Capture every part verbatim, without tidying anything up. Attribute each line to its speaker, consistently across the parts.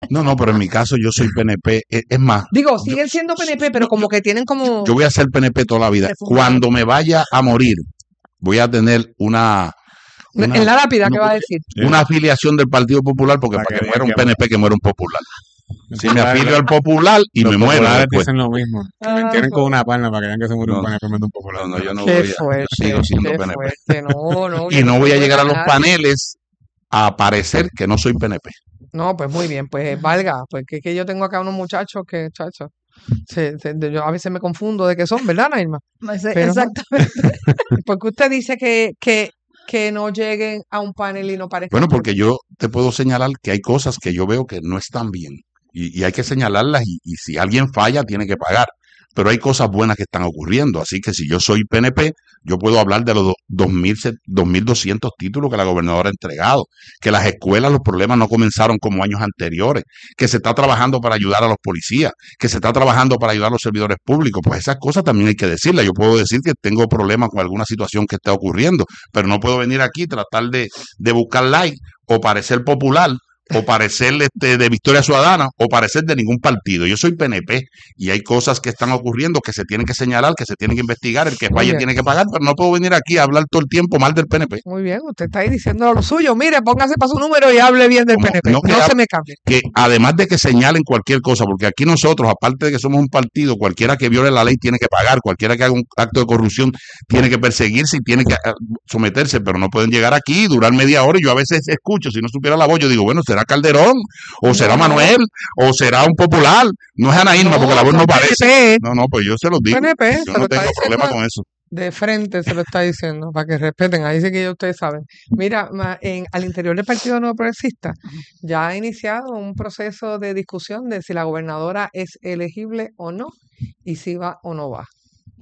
Speaker 1: No, no, pero en mi caso yo soy P N P. Es, es más.
Speaker 2: Digo, siguen siendo P N P, pero como que tienen como...
Speaker 1: Yo voy a ser P N P toda la vida. Cuando me vaya a morir, voy a tener una...
Speaker 2: Una, en la lápida, ¿qué va a decir?
Speaker 1: Una afiliación del Partido Popular, porque para, para que, que muera un P N P, que muera un popular. Si me afilio al popular y me muero.
Speaker 3: Los populares dicen lo mismo. Ah, me tienen con una palma para que vean que se murió no, un P N P un popular.
Speaker 1: No, no, yo no
Speaker 2: qué
Speaker 1: voy a,
Speaker 2: fuerte,
Speaker 1: sigo siendo
Speaker 2: qué
Speaker 1: P N P.
Speaker 2: Fuerte, no, no,
Speaker 1: y no voy a llegar a los paneles a parecer que no soy P N P.
Speaker 2: No, pues muy bien, pues valga, pues que, que yo tengo acá unos muchachos que, chachos, se, se, yo a veces me confundo de qué son, ¿verdad, Nairma?
Speaker 4: Pero, exactamente.
Speaker 2: Porque usted dice que, que, que no lleguen a un panel y no parezcan.
Speaker 1: Bueno, porque yo te puedo señalar que hay cosas que yo veo que no están bien y, y hay que señalarlas y, y si alguien falla tiene que pagar. Pero hay cosas buenas que están ocurriendo. Así que si yo soy P N P, yo puedo hablar de los dos mil doscientos títulos que la gobernadora ha entregado, que las escuelas, los problemas no comenzaron como años anteriores, que se está trabajando para ayudar a los policías, que se está trabajando para ayudar a los servidores públicos. Pues esas cosas también hay que decirlas. Yo puedo decir que tengo problemas con alguna situación que está ocurriendo, pero no puedo venir aquí y tratar de, de buscar like o parecer popular o parecer este, de Victoria Ciudadana o parecer de ningún partido. Yo soy P N P y hay cosas que están ocurriendo que se tienen que señalar, que se tienen que investigar, el que falle tiene que pagar, pero no puedo venir aquí a hablar todo el tiempo mal del P N P.
Speaker 2: Muy bien, usted está ahí diciendo lo suyo. Mire, póngase para su número y hable bien del
Speaker 1: no,
Speaker 2: P N P. No, no se me cambie.
Speaker 1: Que además de que señalen cualquier cosa, porque aquí nosotros, aparte de que somos un partido, cualquiera que viole la ley tiene que pagar, cualquiera que haga un acto de corrupción tiene que perseguirse y tiene que someterse, pero no pueden llegar aquí y durar media hora y yo a veces escucho, si no supiera la voz, yo digo, bueno, será Calderón, o será no. Manuel, o será un popular. No es Ana Irma, no, porque la voz no parece. P N P. No, no, pues yo se los digo.
Speaker 2: P N P,
Speaker 1: yo no tengo problema con eso.
Speaker 2: De frente se lo está diciendo, para que respeten. Ahí sí que ya ustedes saben. Mira, en, al interior del Partido Nuevo Progresista ya ha iniciado un proceso de discusión de si la gobernadora es elegible o no, y si va o no va.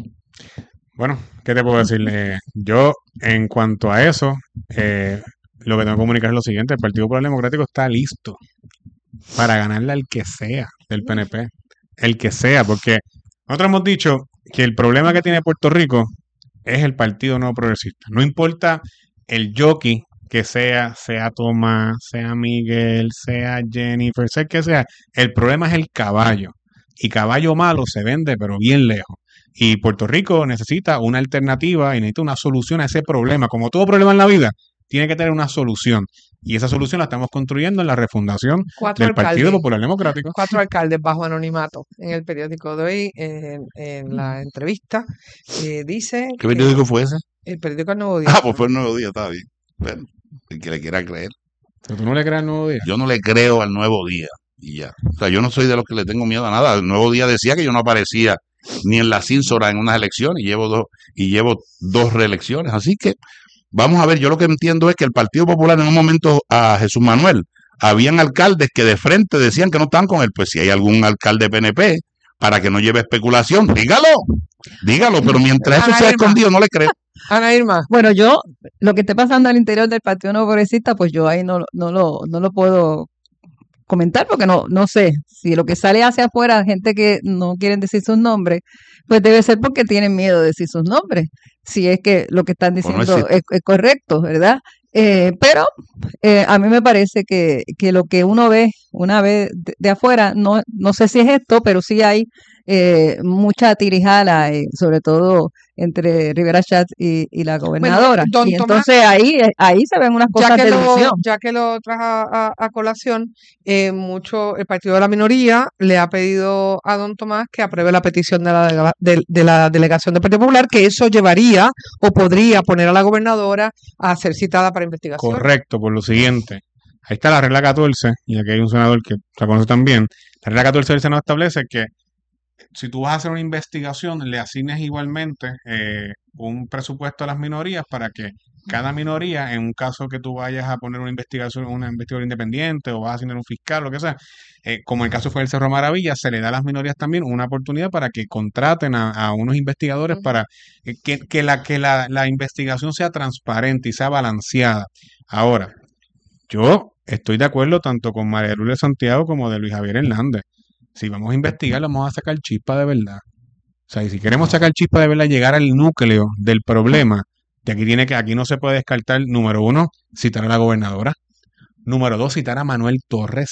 Speaker 3: Bueno, ¿qué te puedo decirle? Yo, en cuanto a eso, eh, lo que tengo que comunicar es lo siguiente: el Partido Popular Democrático está listo para ganarle al que sea del P N P, el que sea, porque nosotros hemos dicho que el problema que tiene Puerto Rico es el Partido Nuevo Progresista. No importa el jockey que sea, sea Tomás, sea Miguel, sea Jennifer, sea el que sea, el problema es el caballo, y caballo malo se vende pero bien lejos. Y Puerto Rico necesita una alternativa y necesita una solución a ese problema. Como todo problema en la vida, tiene que tener una solución. Y esa solución la estamos construyendo en la refundación
Speaker 2: Cuatro
Speaker 3: del
Speaker 2: alcaldes,
Speaker 3: Partido Popular Democrático.
Speaker 2: Cuatro alcaldes bajo anonimato. En el periódico de hoy, en, en la entrevista, eh, dice...
Speaker 1: ¿Qué periódico fue ese?
Speaker 2: El periódico El Nuevo Día.
Speaker 1: Ah, pues fue El Nuevo Día, está bien. Bueno, el que le quiera creer.
Speaker 3: ¿Pero tú no le crees al Nuevo Día?
Speaker 1: Yo no le creo al Nuevo Día. Y ya. O sea, yo no soy de los que le tengo miedo a nada. El Nuevo Día decía que yo no aparecía ni en la cínsora en unas elecciones y llevo dos, y llevo dos reelecciones. Así que vamos a ver, yo lo que entiendo es que el Partido Popular en un momento a Jesús Manuel, habían alcaldes que de frente decían que no estaban con él. Pues si hay algún alcalde P N P, para que no lleve especulación, dígalo, dígalo, pero mientras eso sea escondido no le creo.
Speaker 2: Ana Irma.
Speaker 4: Bueno, yo, lo que esté pasando al interior del Partido Nuevo Progresista, pues yo ahí no, no, lo, no lo puedo comentar porque no, no sé. Si lo que sale hacia afuera, gente que no quieren decir sus nombres, pues debe ser porque tienen miedo de decir sus nombres. Si es que lo que están diciendo no es, es correcto, ¿verdad? Eh, pero eh, a mí me parece que, que lo que uno ve una vez de, de afuera, no, no sé si es esto, pero sí hay eh, mucha tirijala, eh, sobre todo entre Rivera Schatz y, y la gobernadora. Bueno, y entonces Tomás, ahí, ahí se ven unas cosas
Speaker 2: ya
Speaker 4: de
Speaker 2: división. Ya que lo trajo a, a colación, eh, mucho el partido de la minoría le ha pedido a don Tomás que apruebe la petición de la, de, de la delegación del Partido Popular, que eso llevaría o podría poner a la gobernadora a ser citada para investigación.
Speaker 3: Correcto, por lo siguiente. Ahí está la regla catorce, y aquí hay un senador que la conoce también. La regla catorce del Senado establece que si tú vas a hacer una investigación, le asignes igualmente eh, un presupuesto a las minorías para que cada minoría, en un caso que tú vayas a poner una investigación, una investigadora independiente o vas a asignar un fiscal, lo que sea, eh, como el caso fue el Cerro Maravilla, se le da a las minorías también una oportunidad para que contraten a, a unos investigadores uh-huh. para eh, que, que, la, que la, la investigación sea transparente y sea balanceada. Ahora, yo estoy de acuerdo tanto con María Lourdes Santiago como de Luis Javier Hernández. Si vamos a investigar, vamos a sacar chispa de verdad. O sea, y si queremos sacar chispa de verdad, llegar al núcleo del problema, de aquí tiene que, aquí no se puede descartar, número uno, citar a la gobernadora. Número dos, citar a Manuel Torres.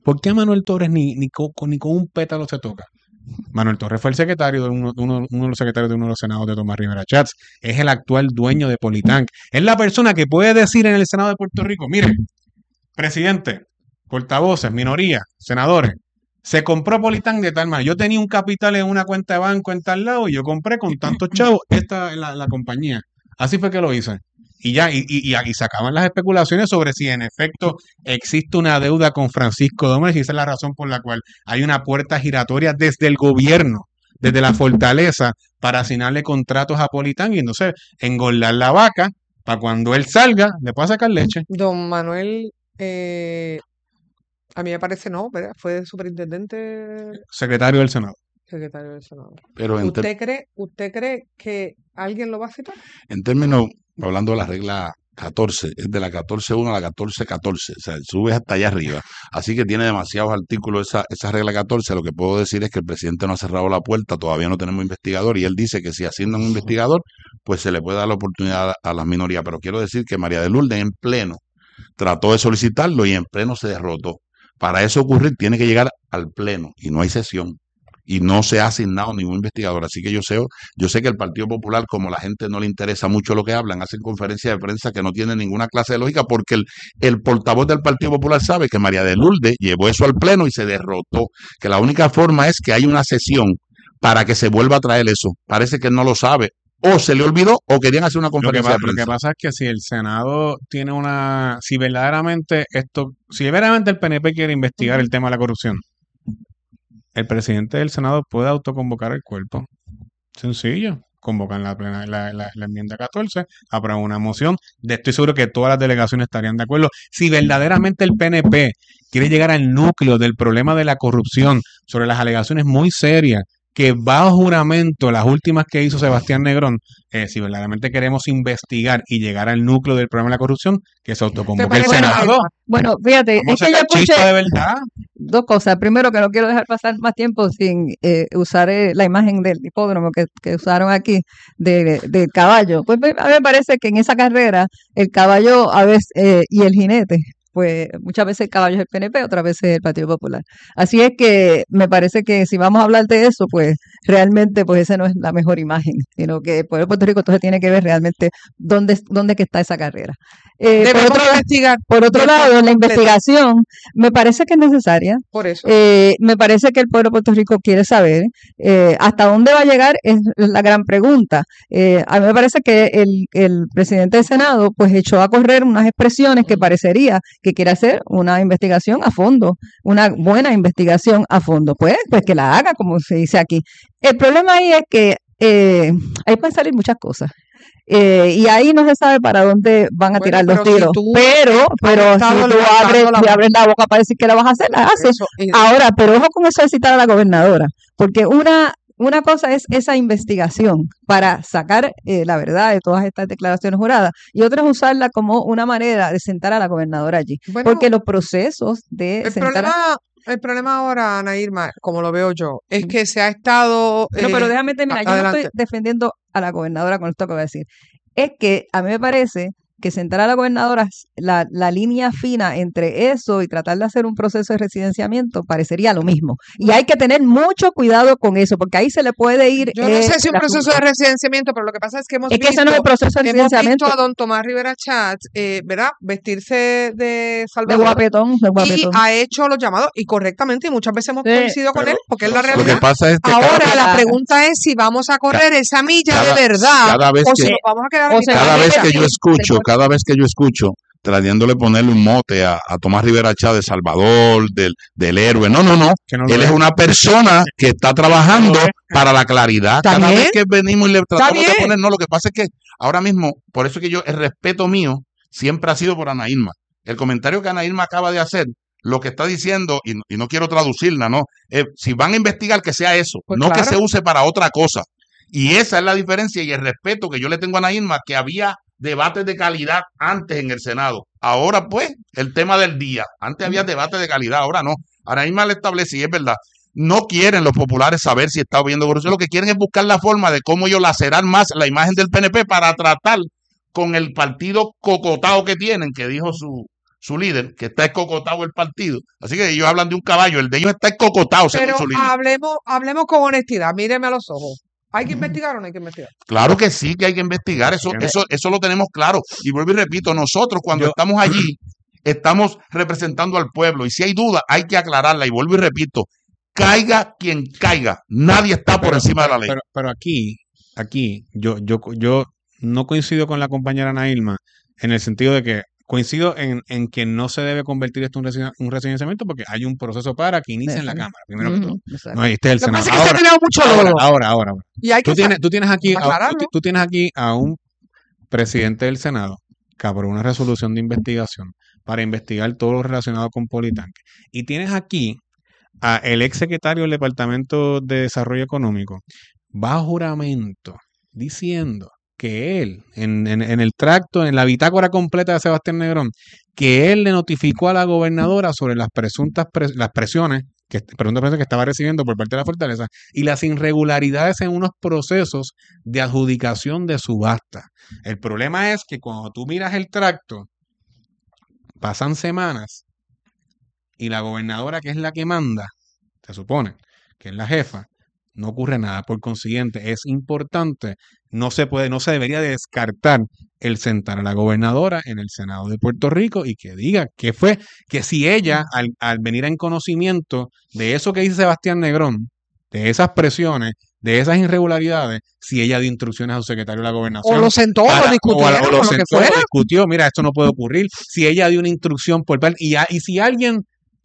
Speaker 3: ¿Por qué a Manuel Torres ni, ni, con, ni con un pétalo se toca? Manuel Torres fue el secretario de uno, uno, uno de los secretarios de uno de los senados de Tomás Rivera Chats. Es el actual dueño de Politank. Es la persona que puede decir en el Senado de Puerto Rico, mire, presidente, portavoces, minoría, senadores, se compró Politank de tal manera. Yo tenía un capital en una cuenta de banco en tal lado y yo compré con tantos chavos esta la, la compañía. Así fue que lo hice. Y ya, y, y, y se acaban las especulaciones sobre si en efecto existe una deuda con Francisco Domínguez, y esa es la razón por la cual hay una puerta giratoria desde el gobierno, desde la fortaleza, para asignarle contratos a Politank y entonces engordar la vaca para cuando él salga, le pueda sacar leche.
Speaker 2: Don Manuel, eh, a mí me parece no, ¿verdad? Fue superintendente,
Speaker 3: Secretario del Senado.
Speaker 2: secretario del Senado.
Speaker 1: Pero en, ter-
Speaker 2: ¿Usted cree, usted cree que alguien lo va a citar?
Speaker 1: en términos, hablando de la regla catorce, es de la catorce uno a la catorce catorce, o sea, sube hasta allá arriba. Así que tiene demasiados artículos esa, esa regla catorce. Lo que puedo decir es que el presidente no ha cerrado la puerta, todavía no tenemos investigador, y él dice que si asignan un investigador, pues se le puede dar la oportunidad a, a las minorías. Pero quiero decir que María de Lourdes en pleno trató de solicitarlo y en pleno se derrotó. Para eso ocurrir tiene que llegar al pleno y no hay sesión. Y no se ha asignado ningún investigador. Así que yo sé, yo sé que el Partido Popular, como la gente no le interesa mucho lo que hablan, hacen conferencias de prensa que no tienen ninguna clase de lógica, porque el, el portavoz del Partido Popular sabe que María de Lourdes llevó eso al pleno y se derrotó. Que la única forma es que haya una sesión para que se vuelva a traer eso. Parece que él no lo sabe. O se le olvidó o querían hacer una
Speaker 3: Lo que,
Speaker 1: conferencia
Speaker 3: pa-
Speaker 1: de
Speaker 3: lo que
Speaker 1: prensa.
Speaker 3: pasa es que si el Senado tiene una, si verdaderamente esto, si verdaderamente el P N P quiere investigar el tema de la corrupción, el presidente del Senado puede autoconvocar el cuerpo. Sencillo. Convocan la, plena- la, la, la enmienda catorce, aprueban una moción. De, estoy seguro que todas las delegaciones estarían de acuerdo. Si verdaderamente el P N P quiere llegar al núcleo del problema de la corrupción, sobre las alegaciones muy serias, que bajo juramento, las últimas que hizo Sebastián Negrón, eh, si verdaderamente queremos investigar y llegar al núcleo del problema de la corrupción, que se autoconvoque el
Speaker 2: parece
Speaker 3: Senado.
Speaker 4: Bueno, fíjate,
Speaker 3: Vamos
Speaker 4: es
Speaker 3: a
Speaker 4: que yo
Speaker 3: sacar chispa
Speaker 4: escuché
Speaker 3: de verdad.
Speaker 4: dos cosas. Primero, que no quiero dejar pasar más tiempo sin eh, usar eh, la imagen del hipódromo que, que usaron aquí de- del caballo. Pues me- a mí me parece que en esa carrera el caballo a veces eh, y el jinete, pues muchas veces el caballo es el P N P, otras veces el Partido Popular. Así es que me parece que si vamos a hablar de eso, pues realmente pues esa no es la mejor imagen, sino que el pueblo de Puerto Rico entonces tiene que ver realmente dónde, dónde que está esa carrera. Eh, por
Speaker 2: Debemos
Speaker 4: otro, la-
Speaker 2: investigar.
Speaker 4: por otro
Speaker 2: de
Speaker 4: lado,
Speaker 2: forma
Speaker 4: la
Speaker 2: completa.
Speaker 4: investigación me parece que es necesaria.
Speaker 2: Por eso.
Speaker 4: Eh, me parece que el pueblo de Puerto Rico quiere saber eh, hasta dónde va a llegar, es la gran pregunta. Eh, a mí me parece que el, el presidente del Senado pues echó a correr unas expresiones que parecería que quiere hacer una investigación a fondo, una buena investigación a fondo. Pues, pues que la haga, como se dice aquí. El problema ahí es que eh, ahí pueden salir muchas cosas. Eh, y ahí no se sabe para dónde van a
Speaker 2: Bueno,
Speaker 4: tirar los
Speaker 2: pero si
Speaker 4: tiros.
Speaker 2: tú
Speaker 4: pero,
Speaker 2: has
Speaker 4: pero si
Speaker 2: estado
Speaker 4: tú
Speaker 2: levantando
Speaker 4: abres,
Speaker 2: la
Speaker 4: si
Speaker 2: mano.
Speaker 4: abres la boca para decir que la vas a hacer, la haces.
Speaker 2: Eso, eh,
Speaker 4: Ahora, pero ojo con eso de citar a la gobernadora, porque una, una cosa es esa investigación para sacar eh, la verdad de todas estas declaraciones juradas y otra es usarla como una manera de sentar a la gobernadora allí,
Speaker 2: bueno,
Speaker 4: porque los procesos de
Speaker 2: el
Speaker 4: sentar a...
Speaker 2: problema, el problema ahora, Ana Irma, como lo veo yo, es que se ha estado.
Speaker 4: Pero, pero
Speaker 2: eh,
Speaker 4: déjame terminar,
Speaker 2: a-
Speaker 4: yo no estoy
Speaker 2: adelante.
Speaker 4: defendiendo a la gobernadora con esto que voy a decir. Es que a mí me parece que sentar a la gobernadora, la, la línea fina entre eso y tratar de hacer un proceso de residenciamiento parecería lo mismo. Y hay que tener mucho cuidado con eso, porque ahí se le puede ir...
Speaker 2: Yo no
Speaker 4: eh,
Speaker 2: sé si un
Speaker 4: el
Speaker 2: proceso
Speaker 4: asunto.
Speaker 2: de residenciamiento, pero lo que pasa es que hemos
Speaker 4: Es que
Speaker 2: visto,
Speaker 4: ese no es el proceso de
Speaker 2: hemos visto
Speaker 4: residenciamiento
Speaker 2: a don Tomás Rivera Chats, eh, ¿verdad? Vestirse de
Speaker 4: de
Speaker 2: Salvador
Speaker 4: guapetón, de
Speaker 2: y
Speaker 4: guapetón.
Speaker 2: ha hecho los llamados y correctamente y muchas veces hemos
Speaker 4: Sí,
Speaker 2: coincidido con
Speaker 3: pero-
Speaker 2: él porque es la
Speaker 3: pero-
Speaker 1: Lo que
Speaker 2: realidad.
Speaker 1: pasa es que
Speaker 2: Ahora
Speaker 1: cada,
Speaker 2: la
Speaker 4: Cada-
Speaker 2: pregunta es si vamos a correr esa milla
Speaker 1: cada-
Speaker 2: de verdad
Speaker 1: cada vez
Speaker 2: o si
Speaker 1: que
Speaker 2: nos vamos a quedar
Speaker 4: o
Speaker 2: a
Speaker 4: se
Speaker 2: mitad
Speaker 4: va
Speaker 2: de
Speaker 1: cada
Speaker 4: a
Speaker 1: vez
Speaker 2: milla.
Speaker 1: que yo
Speaker 4: sí,
Speaker 1: escucho,
Speaker 4: se puede-
Speaker 1: cada vez que yo escucho, trayéndole ponerle un mote a, a Tomás Rivera Chá de Salvador, del, del héroe. No, no, no.
Speaker 3: Que no lo
Speaker 1: Él
Speaker 3: es.
Speaker 1: es una persona que está trabajando para la claridad.
Speaker 2: ¿Está
Speaker 1: Cada
Speaker 2: bien?
Speaker 1: vez que venimos y le tratamos de
Speaker 2: bien.
Speaker 1: poner, no, lo que pasa es que ahora mismo, por eso es que yo, el respeto mío siempre ha sido por Ana Irma. El comentario que Ana Irma acaba de hacer, lo que está diciendo, y, y no quiero traducirla, ¿no? Eh, si van a investigar, que sea eso,
Speaker 2: Pues
Speaker 1: no que
Speaker 2: claro.
Speaker 1: se use para otra cosa. Y esa es la diferencia y el respeto que yo le tengo a Ana Irma, que había debates de calidad antes en el Senado. Ahora, pues, el tema del día. Antes había debates de calidad, ahora no. Ana Irma le establece, y es verdad, no quieren los populares saber si está habiendo corrupción. Lo que quieren es buscar la forma de cómo ellos lacerar más la imagen del P N P para tratar con el partido cocotado que tienen, que dijo su, su líder, que está escocotado el partido. Así que ellos hablan de un caballo, el de ellos está escocotado según
Speaker 2: Pero
Speaker 1: su líder.
Speaker 2: hablemos, hablemos con honestidad, míreme a los ojos. ¿Hay que investigar o no hay que investigar?
Speaker 1: Claro que sí, que hay que investigar, eso, eso, eso lo tenemos claro. Y vuelvo y repito, nosotros cuando
Speaker 3: Yo-
Speaker 1: estamos allí, estamos representando al pueblo. Y si hay duda, hay que aclararla. Y vuelvo y repito, caiga quien caiga, nadie está por
Speaker 3: Pero-
Speaker 1: encima de la ley.
Speaker 3: Pero, pero aquí, aquí, yo, yo, yo no coincido con la compañera Ana Irma en el sentido de que coincido en, en que no se debe convertir esto en un, residen- un residenciamiento porque hay un proceso para que inicie en la
Speaker 4: Exacto.
Speaker 3: Cámara, primero que todo.
Speaker 4: Ujú, exacto.
Speaker 3: No, este es el
Speaker 2: Lo que
Speaker 3: Senado.
Speaker 2: pasa es que se ha
Speaker 3: Ahora,
Speaker 2: tirado mucho
Speaker 3: ahora,
Speaker 2: lodo.
Speaker 3: ahora, ahora, ahora.
Speaker 2: Y hay que
Speaker 3: Tú tienes, tú tienes aquí, a, tú,
Speaker 2: aclararlo.
Speaker 3: tú tienes aquí a un presidente del Senado que aprobó una resolución de investigación para investigar todo lo relacionado con Politanque. Y tienes aquí a el ex secretario del Departamento de Desarrollo Económico bajo juramento diciendo que él, en, en- en el tracto, en la bitácora completa de Sebastián Negrón, que él le notificó a la gobernadora sobre las presuntas pres- las presiones que, presuntas presiones que estaba recibiendo por parte de la Fortaleza y las irregularidades en unos procesos de adjudicación de subasta. El problema es que cuando tú miras el tracto, pasan semanas y la gobernadora, que es la que manda, se supone que es la jefa, no ocurre nada. Por consiguiente, es importante, no se puede, no se debería de descartar el sentar a la gobernadora en el Senado de Puerto Rico y que diga que fue, que si ella, al, al venir en conocimiento de eso que dice Sebastián Negrón, de esas presiones, de esas irregularidades, si ella dio instrucciones a su secretario de la
Speaker 2: O
Speaker 3: gobernación.
Speaker 2: lo sentó,
Speaker 3: para-
Speaker 2: lo discutieron,
Speaker 3: o, a- o
Speaker 2: o
Speaker 3: lo
Speaker 2: lo que
Speaker 3: sentó, lo
Speaker 2: fuera.
Speaker 3: discutió, mira, esto no puede ocurrir. Si ella dio una instrucción por parte, y, a- y si alguien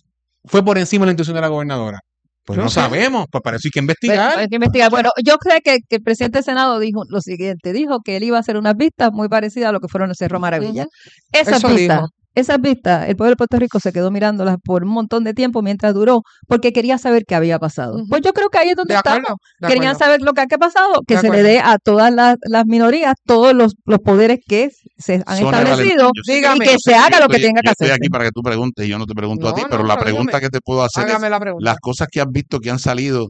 Speaker 3: fue por encima de la instrucción de la gobernadora, pues
Speaker 2: No
Speaker 3: no
Speaker 2: sé.
Speaker 3: sabemos, pues para eso hay que
Speaker 4: Pero
Speaker 3: investigar.
Speaker 4: hay que investigar. Bueno, yo creo que, que el presidente del Senado dijo lo siguiente, dijo que él iba a hacer unas vistas muy parecidas a lo que fueron el Cerro Maravilla.
Speaker 2: Ujú.
Speaker 4: Esas
Speaker 2: Eso
Speaker 4: vistas,
Speaker 2: dijo.
Speaker 4: esas vistas, el pueblo de Puerto Rico se quedó mirándolas por un montón de tiempo mientras duró, porque quería saber qué había pasado.
Speaker 2: Ujú.
Speaker 4: Pues yo creo que ahí es donde
Speaker 2: De
Speaker 4: estamos.
Speaker 2: acuerdo, de
Speaker 4: Querían
Speaker 2: acuerdo.
Speaker 4: saber lo que ha pasado, que
Speaker 2: De
Speaker 4: se le
Speaker 2: acuerdo.
Speaker 4: dé a todas las, las minorías todos los, los poderes que se han
Speaker 1: Sonia
Speaker 4: establecido
Speaker 1: Valentín, yo sé
Speaker 4: y
Speaker 2: Dígame.
Speaker 4: que se haga lo que
Speaker 1: estoy-
Speaker 4: tenga que
Speaker 1: yo estoy
Speaker 4: hacerse.
Speaker 1: aquí para que tú preguntes y yo no te pregunto a
Speaker 2: No,
Speaker 1: ti,
Speaker 2: no,
Speaker 1: pero la
Speaker 2: pero
Speaker 1: pregunta
Speaker 2: dígame.
Speaker 1: que te puedo hacer
Speaker 2: Hágame
Speaker 1: es,
Speaker 2: la pregunta.
Speaker 1: las cosas que has visto que han salido,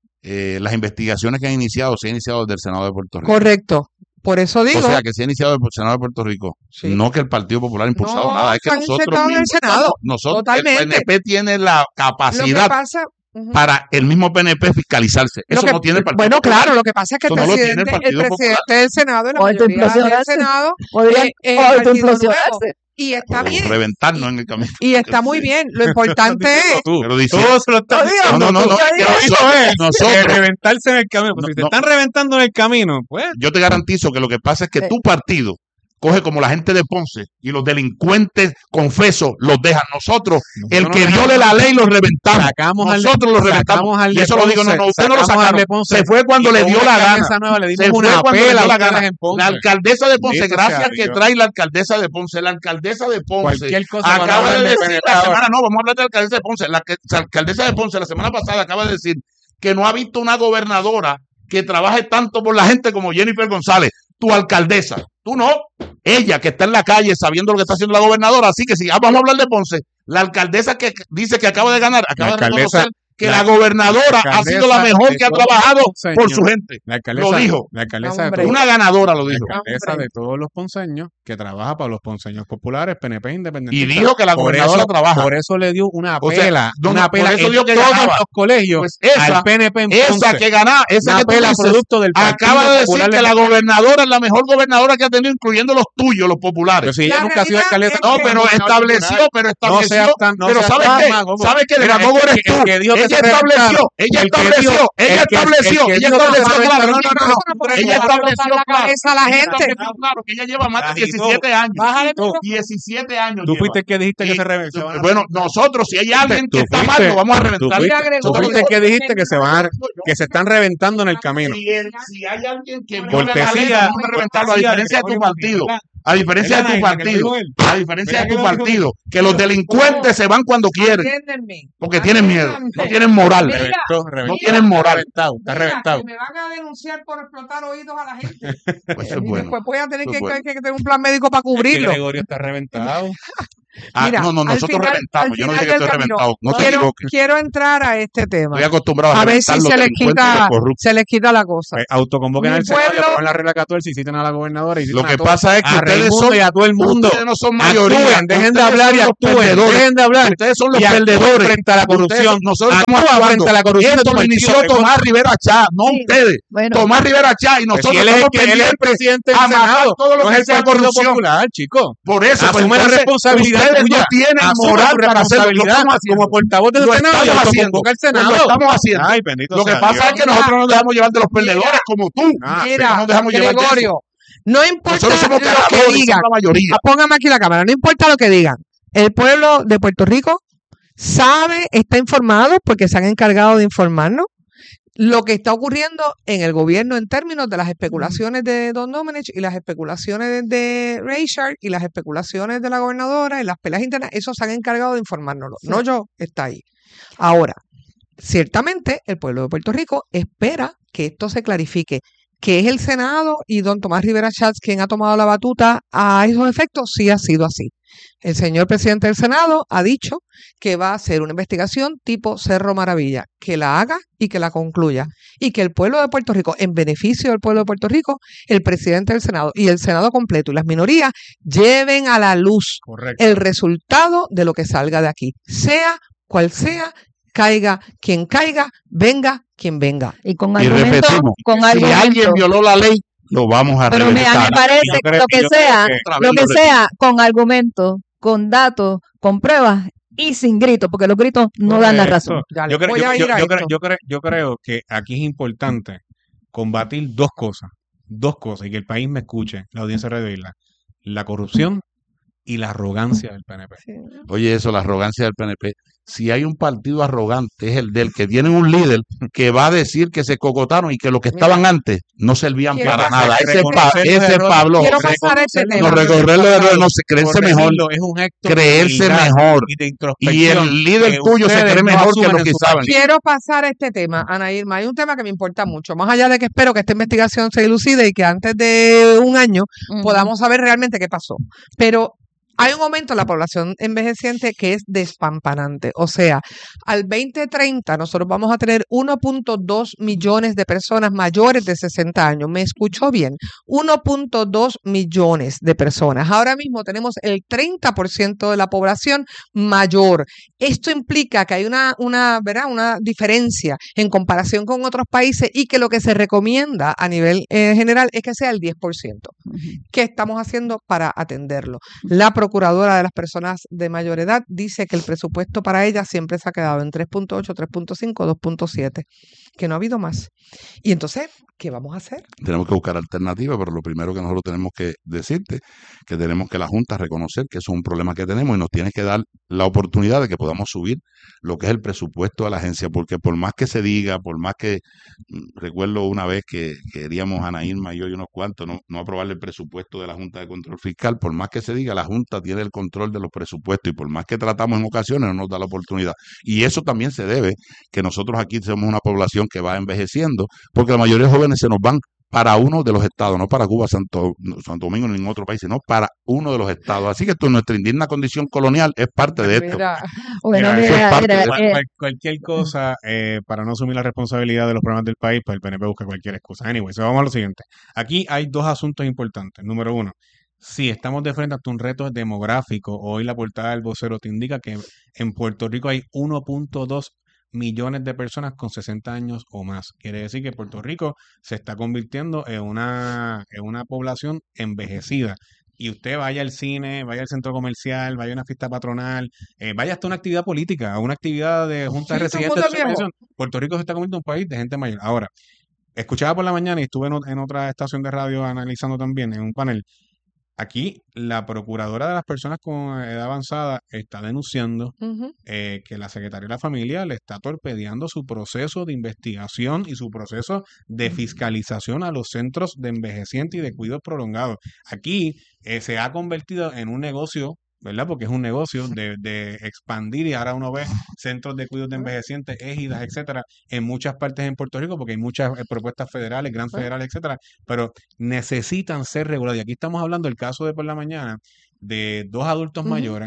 Speaker 1: eh, las investigaciones que han iniciado, se han iniciado desde el Senado de Puerto Rico.
Speaker 2: Correcto. Por eso digo.
Speaker 1: O sea, que se ha iniciado desde el Senado de Puerto Rico.
Speaker 2: Sí.
Speaker 1: No que el Partido Popular ha impulsado
Speaker 2: No,
Speaker 1: nada, es que
Speaker 2: se han
Speaker 1: nosotros
Speaker 2: insertado en el
Speaker 1: mismos
Speaker 2: Senado.
Speaker 1: estamos- nosotros,
Speaker 2: Totalmente.
Speaker 1: el P N P tiene la
Speaker 2: Lo que
Speaker 1: capacidad
Speaker 2: pasa. Ujú.
Speaker 1: para el mismo P N P fiscalizarse.
Speaker 2: Lo
Speaker 1: Eso
Speaker 2: que-
Speaker 1: no tiene el Partido
Speaker 2: bueno,
Speaker 1: Popular.
Speaker 2: claro, lo que pasa es que el
Speaker 1: Eso no lo tiene el
Speaker 2: presidente, el
Speaker 1: Partido Popular.
Speaker 2: presidente del Senado y la
Speaker 4: O
Speaker 2: mayoría del
Speaker 4: autoimplosionarse.
Speaker 2: Senado
Speaker 4: Podrían
Speaker 2: eh, eh, Partido Nuevo.
Speaker 4: autoimplosionarse.
Speaker 2: Y está
Speaker 1: O
Speaker 2: bien.
Speaker 1: reventarnos en el camino.
Speaker 2: Y está muy bien. Lo importante es.
Speaker 3: Tú,
Speaker 1: Pero dice-
Speaker 3: todos se lo están
Speaker 4: No,
Speaker 3: diciendo.
Speaker 1: no, no,
Speaker 3: tú.
Speaker 1: no,
Speaker 3: Lo
Speaker 1: es que
Speaker 3: dijo
Speaker 1: nosotros-
Speaker 3: él,
Speaker 1: nosotros-
Speaker 3: de reventarse en el camino. Pues
Speaker 1: No,
Speaker 3: si te
Speaker 1: no.
Speaker 3: están reventando en el camino, pues.
Speaker 1: Yo te garantizo que lo que pasa es que
Speaker 4: Eh.
Speaker 1: tu partido coge como la gente de Ponce y los delincuentes confesos los dejan. Nosotros, el
Speaker 3: Nosotros
Speaker 1: que
Speaker 3: no
Speaker 1: viole
Speaker 3: dejamos-
Speaker 1: la ley, los reventamos.
Speaker 3: Sacamos al de-
Speaker 1: Nosotros los reventamos.
Speaker 3: sacamos al
Speaker 1: Y
Speaker 3: de
Speaker 1: eso lo digo, no,
Speaker 3: Ponce,
Speaker 1: no, usted no lo
Speaker 3: sacamos al
Speaker 1: sacaron.
Speaker 3: de Ponce.
Speaker 1: Se fue cuando
Speaker 3: Y
Speaker 1: le
Speaker 3: con
Speaker 1: dio
Speaker 3: una
Speaker 1: la gana.
Speaker 3: alcaldesa nueva le dimos
Speaker 1: Se fue
Speaker 3: una
Speaker 1: cuando le
Speaker 3: pela
Speaker 1: dio
Speaker 3: a
Speaker 1: la
Speaker 3: ustedes
Speaker 1: gana.
Speaker 3: en Ponce.
Speaker 1: La alcaldesa de Ponce,
Speaker 3: Bendito
Speaker 1: gracias
Speaker 3: sea
Speaker 1: que
Speaker 3: Dios.
Speaker 1: trae la alcaldesa de Ponce. La alcaldesa de Ponce
Speaker 3: Cualquier cosa cuando
Speaker 1: acaba de
Speaker 3: hablan de
Speaker 1: decir
Speaker 3: P N P
Speaker 1: la
Speaker 3: ahora.
Speaker 1: semana, no, vamos a hablar de la alcaldesa de Ponce. La, que- la alcaldesa de Ponce la semana pasada acaba de decir que no ha visto una gobernadora que trabaje tanto por la gente como Jennifer González, tu alcaldesa. Tú no, ella que está en la calle sabiendo lo que está haciendo la gobernadora. Así que si ah, vamos a hablar de Ponce, la alcaldesa que dice que acaba de ganar, acaba de
Speaker 3: alcaldesa-
Speaker 1: reconocer que
Speaker 3: la-
Speaker 1: la, gobernadora
Speaker 3: la
Speaker 1: ha sido la
Speaker 3: alcaldesa
Speaker 1: mejor
Speaker 3: de
Speaker 1: que ha
Speaker 3: todos
Speaker 1: trabajado
Speaker 3: los ponceños.
Speaker 1: por su gente.
Speaker 3: La alcaldesa,
Speaker 1: Lo dijo.
Speaker 3: La alcaldesa, de
Speaker 2: Hombre.
Speaker 3: todos,
Speaker 1: Una ganadora lo
Speaker 3: la
Speaker 1: dijo.
Speaker 3: alcaldesa
Speaker 2: Hombre.
Speaker 3: de todos los ponceños que trabaja para los ponceños populares, P N P
Speaker 1: Y
Speaker 3: independentistas.
Speaker 1: dijo que la
Speaker 3: Por
Speaker 1: gobernadora
Speaker 3: eso-
Speaker 1: trabaja.
Speaker 3: Por eso le dio una
Speaker 1: O sea,
Speaker 3: pela,
Speaker 1: no,
Speaker 3: una
Speaker 1: no, por
Speaker 3: pela
Speaker 1: eso
Speaker 3: en
Speaker 1: dijo que
Speaker 3: todos
Speaker 1: ganaba.
Speaker 3: los colegios
Speaker 1: Pues esa,
Speaker 3: al P N P en
Speaker 1: esa
Speaker 3: Ponce.
Speaker 1: que gana, esa
Speaker 3: Una
Speaker 1: que tú
Speaker 3: pela
Speaker 1: dices,
Speaker 3: producto del Partido
Speaker 1: acaba de decir
Speaker 3: Popular
Speaker 1: que
Speaker 3: de-
Speaker 1: la gobernadora es la mejor gobernadora que ha tenido, incluyendo los tuyos, los populares.
Speaker 3: Pero si ella
Speaker 2: La
Speaker 3: nunca ha sido
Speaker 2: realidad
Speaker 3: alcaldesa.
Speaker 2: es
Speaker 1: No,
Speaker 2: que-
Speaker 1: pero estableció, pero
Speaker 3: No
Speaker 1: estableció.
Speaker 3: seas tan- no
Speaker 1: pero
Speaker 3: seas
Speaker 1: ¿sabes
Speaker 3: tan
Speaker 1: qué?
Speaker 3: demagogo.
Speaker 1: ¿Sabes qué?
Speaker 3: Mira,
Speaker 1: Demagogo
Speaker 3: el
Speaker 1: eres
Speaker 3: que-
Speaker 1: tú.
Speaker 3: el que dijo que
Speaker 1: Ella
Speaker 3: se
Speaker 1: estableció,
Speaker 3: reventaron.
Speaker 1: ella
Speaker 3: El que
Speaker 1: estableció,
Speaker 3: dijo-
Speaker 1: ella
Speaker 3: el que-
Speaker 1: estableció,
Speaker 3: el que
Speaker 1: ella
Speaker 3: dijo que se
Speaker 1: estableció, claro,
Speaker 3: reventaron.
Speaker 1: no, no, no, no.
Speaker 2: Pero
Speaker 1: Ella
Speaker 2: ella va a botar
Speaker 1: estableció,
Speaker 2: la
Speaker 1: claro.
Speaker 2: cabeza a la
Speaker 1: Ella
Speaker 2: gente.
Speaker 1: estableció, claro, que ella lleva más de
Speaker 3: Agitó.
Speaker 1: diecisiete años.
Speaker 2: Bájale,
Speaker 3: Tú-
Speaker 2: mira.
Speaker 1: diecisiete años
Speaker 3: Tú
Speaker 1: lleva.
Speaker 3: fuiste el que dijiste que
Speaker 1: Y-
Speaker 3: se reventaron.
Speaker 1: Bueno, nosotros, si hay alguien que
Speaker 3: Tú
Speaker 1: está mal,
Speaker 3: fuiste-
Speaker 1: lo vamos a
Speaker 3: tú
Speaker 1: reventar.
Speaker 3: fuiste-
Speaker 2: Mira, Gregorio.
Speaker 3: tú fuiste el que dijiste que se van a- que se están reventando en el camino.
Speaker 1: Si, el- si hay alguien que viola la ley,
Speaker 3: Cortesía-
Speaker 1: vamos a reventarlo, a
Speaker 3: cortesía
Speaker 1: diferencia de tu
Speaker 3: Gregorio
Speaker 1: partido.
Speaker 3: Martínez,
Speaker 1: A diferencia de tu
Speaker 3: ¿verdad, Naila, que lo
Speaker 1: partido.
Speaker 3: dijo él?
Speaker 1: A diferencia de
Speaker 3: ¿Verdad
Speaker 1: tu
Speaker 3: que lo dijo
Speaker 1: partido. Que los delincuentes se van cuando quieren.
Speaker 2: Entiéndenme.
Speaker 1: Porque tienen miedo. No
Speaker 2: Entiéndanme.
Speaker 1: tienen moral.
Speaker 2: Mira,
Speaker 3: Reventó, reventó.
Speaker 1: No tienen moral.
Speaker 3: Reventado, está
Speaker 2: Mira,
Speaker 3: reventado.
Speaker 2: que me van a denunciar por explotar oídos a la gente.
Speaker 1: Pues eso
Speaker 2: y
Speaker 1: es bueno.
Speaker 2: después voy a tener
Speaker 1: Eso
Speaker 2: que,
Speaker 1: es bueno.
Speaker 2: que- que tener un plan médico para
Speaker 3: Es que
Speaker 2: cubrirlo.
Speaker 3: Gregorio está reventado.
Speaker 1: Ah,
Speaker 2: Mira,
Speaker 1: no, no,
Speaker 2: al
Speaker 1: nosotros
Speaker 2: final-
Speaker 1: reventamos.
Speaker 2: al
Speaker 1: Yo no
Speaker 2: final
Speaker 1: dije que estoy
Speaker 2: del camino,
Speaker 1: reventado. No te
Speaker 2: quiero,
Speaker 1: equivoques.
Speaker 2: quiero entrar a este tema.
Speaker 1: Estoy acostumbrado a
Speaker 2: A ver
Speaker 1: reventar
Speaker 2: si
Speaker 1: los
Speaker 2: se les
Speaker 1: delincuentes y los
Speaker 2: quita,
Speaker 1: corruptos.
Speaker 2: se les quita la cosa.
Speaker 3: Pues autoconvoquen
Speaker 2: Mi
Speaker 3: al Senado,
Speaker 2: pueblo-
Speaker 3: aprueben la regla catorce y citen a la gobernadora y citen
Speaker 1: Lo que
Speaker 3: a todos,
Speaker 1: pasa es que
Speaker 3: a
Speaker 1: ustedes
Speaker 3: Raimundo
Speaker 1: son,
Speaker 3: y a todo el mundo.
Speaker 1: ustedes no son mayoría.
Speaker 3: Actúen, dejen de
Speaker 1: Ustedes
Speaker 3: hablar
Speaker 1: son
Speaker 3: y
Speaker 1: los
Speaker 3: actúen,
Speaker 1: perdedores.
Speaker 3: dejen de hablar
Speaker 1: Ustedes son los
Speaker 3: y actúen
Speaker 1: perdedores.
Speaker 3: frente a la
Speaker 1: Ustedes-
Speaker 3: corrupción.
Speaker 1: nosotros estamos
Speaker 3: Actúa
Speaker 1: actuando.
Speaker 3: frente a la corrupción de
Speaker 1: Esto
Speaker 3: tu
Speaker 1: lo inició
Speaker 3: partido.
Speaker 1: Tomás Rivera Chá, no
Speaker 4: Sí.
Speaker 1: ustedes.
Speaker 4: Bueno,
Speaker 1: Tomás Rivera Chá y
Speaker 3: Pues
Speaker 1: nosotros
Speaker 3: si él es, el
Speaker 1: estamos
Speaker 3: que- él es el
Speaker 1: pendientes
Speaker 3: presidente del
Speaker 1: a matar
Speaker 3: Senado,
Speaker 1: todo lo
Speaker 3: no
Speaker 1: que
Speaker 3: es el
Speaker 1: sea
Speaker 3: Partido
Speaker 1: corrupción.
Speaker 3: Popular, chico.
Speaker 1: Por eso, pues,
Speaker 3: Asume la
Speaker 1: entonces,
Speaker 3: responsabilidad
Speaker 1: ustedes
Speaker 3: tuya.
Speaker 1: no tienen
Speaker 3: Asume
Speaker 1: moral
Speaker 3: tu
Speaker 1: para hacerlo. Lo
Speaker 3: responsabilidad
Speaker 1: estamos haciendo.
Speaker 3: como portavoz del
Speaker 1: Lo
Speaker 3: Senado y
Speaker 1: estamos haciendo.
Speaker 3: autoconvoca al
Speaker 1: Pues
Speaker 3: Senado.
Speaker 1: lo estamos haciendo.
Speaker 3: Ay, bendito
Speaker 1: Lo que
Speaker 3: sea
Speaker 1: pasa
Speaker 3: Dios.
Speaker 1: es que nosotros no nos dejamos llevar de los
Speaker 2: Mira,
Speaker 1: perdedores como tú.
Speaker 3: Ah,
Speaker 2: Mira,
Speaker 1: no nos dejamos llevar de
Speaker 2: Gregorio, no importa
Speaker 1: Nosotros somos
Speaker 2: lo que
Speaker 1: cagadores,
Speaker 2: digan.
Speaker 1: somos la mayoría.
Speaker 2: Ah, Póngame aquí la cámara, no importa lo que digan. El pueblo de Puerto Rico sabe, está informado porque se han encargado de informarnos lo que está ocurriendo en el gobierno en términos de las especulaciones de Don Domenech y las especulaciones de Reichard y las especulaciones de la gobernadora y las peleas internas. Eso se han encargado de informárnoslo. No yo, está ahí. Ahora, ciertamente el pueblo de Puerto Rico espera que esto se clarifique. ¿Que es el Senado y don Tomás Rivera Schatz quien ha tomado la batuta a esos efectos? Sí ha sido así. El señor presidente del Senado ha dicho que va a hacer una investigación tipo Cerro Maravilla, que la haga y que la concluya. Y que el pueblo de Puerto Rico, en beneficio del pueblo de Puerto Rico, el presidente del Senado y el Senado completo y las minorías lleven a la luz
Speaker 3: Correcto.
Speaker 2: el resultado de lo que salga de aquí. Sea cual sea, caiga quien caiga, venga quien venga.
Speaker 4: y con
Speaker 1: Y
Speaker 4: argumento,
Speaker 1: repetimos,
Speaker 4: con
Speaker 1: si alguien
Speaker 4: argumento.
Speaker 1: violó la ley, lo vamos a
Speaker 4: Pero me, a mí
Speaker 1: reventar.
Speaker 4: me parece
Speaker 3: Yo
Speaker 4: que
Speaker 3: creo-
Speaker 4: lo que
Speaker 3: yo creo
Speaker 4: sea,
Speaker 3: que-
Speaker 1: Otra vez
Speaker 4: lo que
Speaker 1: lo repito.
Speaker 4: sea, con argumentos, con datos, con pruebas y sin gritos, porque los gritos no dan la
Speaker 3: Correcto.
Speaker 4: razón.
Speaker 2: Dale,
Speaker 3: Yo creo,
Speaker 2: voy
Speaker 3: yo,
Speaker 2: a
Speaker 3: yo-
Speaker 2: ir a
Speaker 3: yo creo,
Speaker 2: esto.
Speaker 3: yo, creo, yo creo que aquí es importante combatir dos cosas, dos cosas, y que el país me escuche, la audiencia de Radio Isla, la corrupción y la arrogancia del P N P.
Speaker 1: Oye, eso, la arrogancia del P N P. Si hay un partido arrogante, es el del que tiene un líder que va a decir que se cocotaron y que los que estaban antes no servían
Speaker 2: Quiero
Speaker 1: para
Speaker 2: pasar-
Speaker 1: nada. Ese es,
Speaker 3: reconocer
Speaker 1: pa-
Speaker 3: los
Speaker 1: ese es
Speaker 3: errores.
Speaker 1: Pablo
Speaker 2: Quiero
Speaker 1: José.
Speaker 2: pasar a este
Speaker 3: Reconocer
Speaker 2: tema.
Speaker 1: No, recorrer los errores, no se creerse mejor.
Speaker 3: Corregirlo es un acto de
Speaker 1: Creerse
Speaker 3: humildad
Speaker 1: mejor.
Speaker 3: y de
Speaker 1: Y
Speaker 3: introspección
Speaker 1: el líder
Speaker 3: que
Speaker 1: tuyo se
Speaker 3: ustedes
Speaker 1: cree
Speaker 3: no
Speaker 1: mejor que
Speaker 3: asumen
Speaker 1: los
Speaker 3: en
Speaker 1: que
Speaker 3: su
Speaker 1: saben.
Speaker 3: partido.
Speaker 2: Quiero pasar a este tema, Ana Irma. Hay un tema que me importa mucho, más allá de que espero que esta investigación se dilucide y que antes de un año
Speaker 4: Ujú.
Speaker 2: podamos saber realmente qué pasó. Pero hay un aumento en la población envejeciente que es despampanante. O sea, al veinte treinta nosotros vamos a tener uno punto dos millones de personas mayores de sesenta años. ¿Me escuchó bien? uno punto dos millones de personas. Ahora mismo tenemos el treinta por ciento de la población mayor. Esto implica que hay una, una, ¿verdad? una diferencia en comparación con otros países y que lo que se recomienda a nivel eh, general es que sea el diez por ciento.
Speaker 4: Ujú.
Speaker 2: ¿Qué estamos haciendo para atenderlo? La procuradora de las personas de mayor edad dice que el presupuesto para ella siempre se ha quedado en tres punto ocho, tres punto cinco, dos punto siete, que no ha habido más. Y entonces, ¿qué vamos a hacer?
Speaker 1: Tenemos que buscar alternativas, pero lo primero que nosotros tenemos que decirte, que tenemos que la Junta reconocer que eso es un problema que tenemos y nos tiene que dar la oportunidad de que podamos subir lo que es el presupuesto de la agencia, porque por más que se diga, por más que, mm, recuerdo una vez que queríamos Ana Irma y yo y unos cuantos no, no aprobarle el presupuesto de la Junta de Control Fiscal, por más que se diga, la Junta tiene el control de los presupuestos y por más que tratamos en ocasiones no nos da la oportunidad. Y eso también se debe que nosotros aquí somos una población que va envejeciendo, porque la mayoría de jóvenes se nos van para uno de los estados, no para Cuba, Santo, Santo Domingo, ni ningún otro país, sino para uno de los estados. Así que esto, nuestra indigna condición colonial es parte de esto.
Speaker 2: Mira,
Speaker 4: Bueno,
Speaker 3: Mira,
Speaker 1: eso es
Speaker 4: mira,
Speaker 1: parte
Speaker 4: mira,
Speaker 1: de-
Speaker 3: Cual-
Speaker 4: eh,
Speaker 3: cual- cualquier cosa eh, para no asumir la responsabilidad de los problemas del país, pues el P N P busca cualquier excusa. Anyway, so vamos a lo siguiente. Aquí hay dos asuntos importantes. Número uno, si estamos de frente ante un reto demográfico, hoy la portada del vocero te indica que en Puerto Rico hay uno punto dos millones de personas con sesenta años o más. Quiere decir que Puerto Rico se está convirtiendo en una, en una población envejecida. Y usted vaya al cine, vaya al centro comercial, vaya a una fiesta patronal, eh, vaya hasta una actividad política, a una actividad de junta de
Speaker 2: Sí, todo el
Speaker 3: residentes
Speaker 2: mundo
Speaker 3: de
Speaker 2: es viejo.
Speaker 3: asociación. Puerto Rico se está convirtiendo en un país de gente mayor. Ahora, escuchaba por la mañana y estuve en, ot- en otra estación de radio analizando también en un panel. Aquí la procuradora de las personas con edad avanzada está denunciando
Speaker 2: ujú.
Speaker 3: eh, que la Secretaría de la Familia le está torpedeando su proceso de investigación y su proceso de fiscalización a los centros de envejecientes y de cuidados prolongados. Aquí eh, se ha convertido en un negocio, ¿verdad? Porque es un negocio de, de expandir y ahora uno ve centros de cuidados de envejecientes, égidas, etcétera, en muchas partes en Puerto Rico, porque hay muchas eh, propuestas federales, gran federales, etcétera, pero necesitan ser reguladas. Y aquí estamos hablando del caso de por la mañana de dos adultos
Speaker 2: Ujú.
Speaker 3: mayores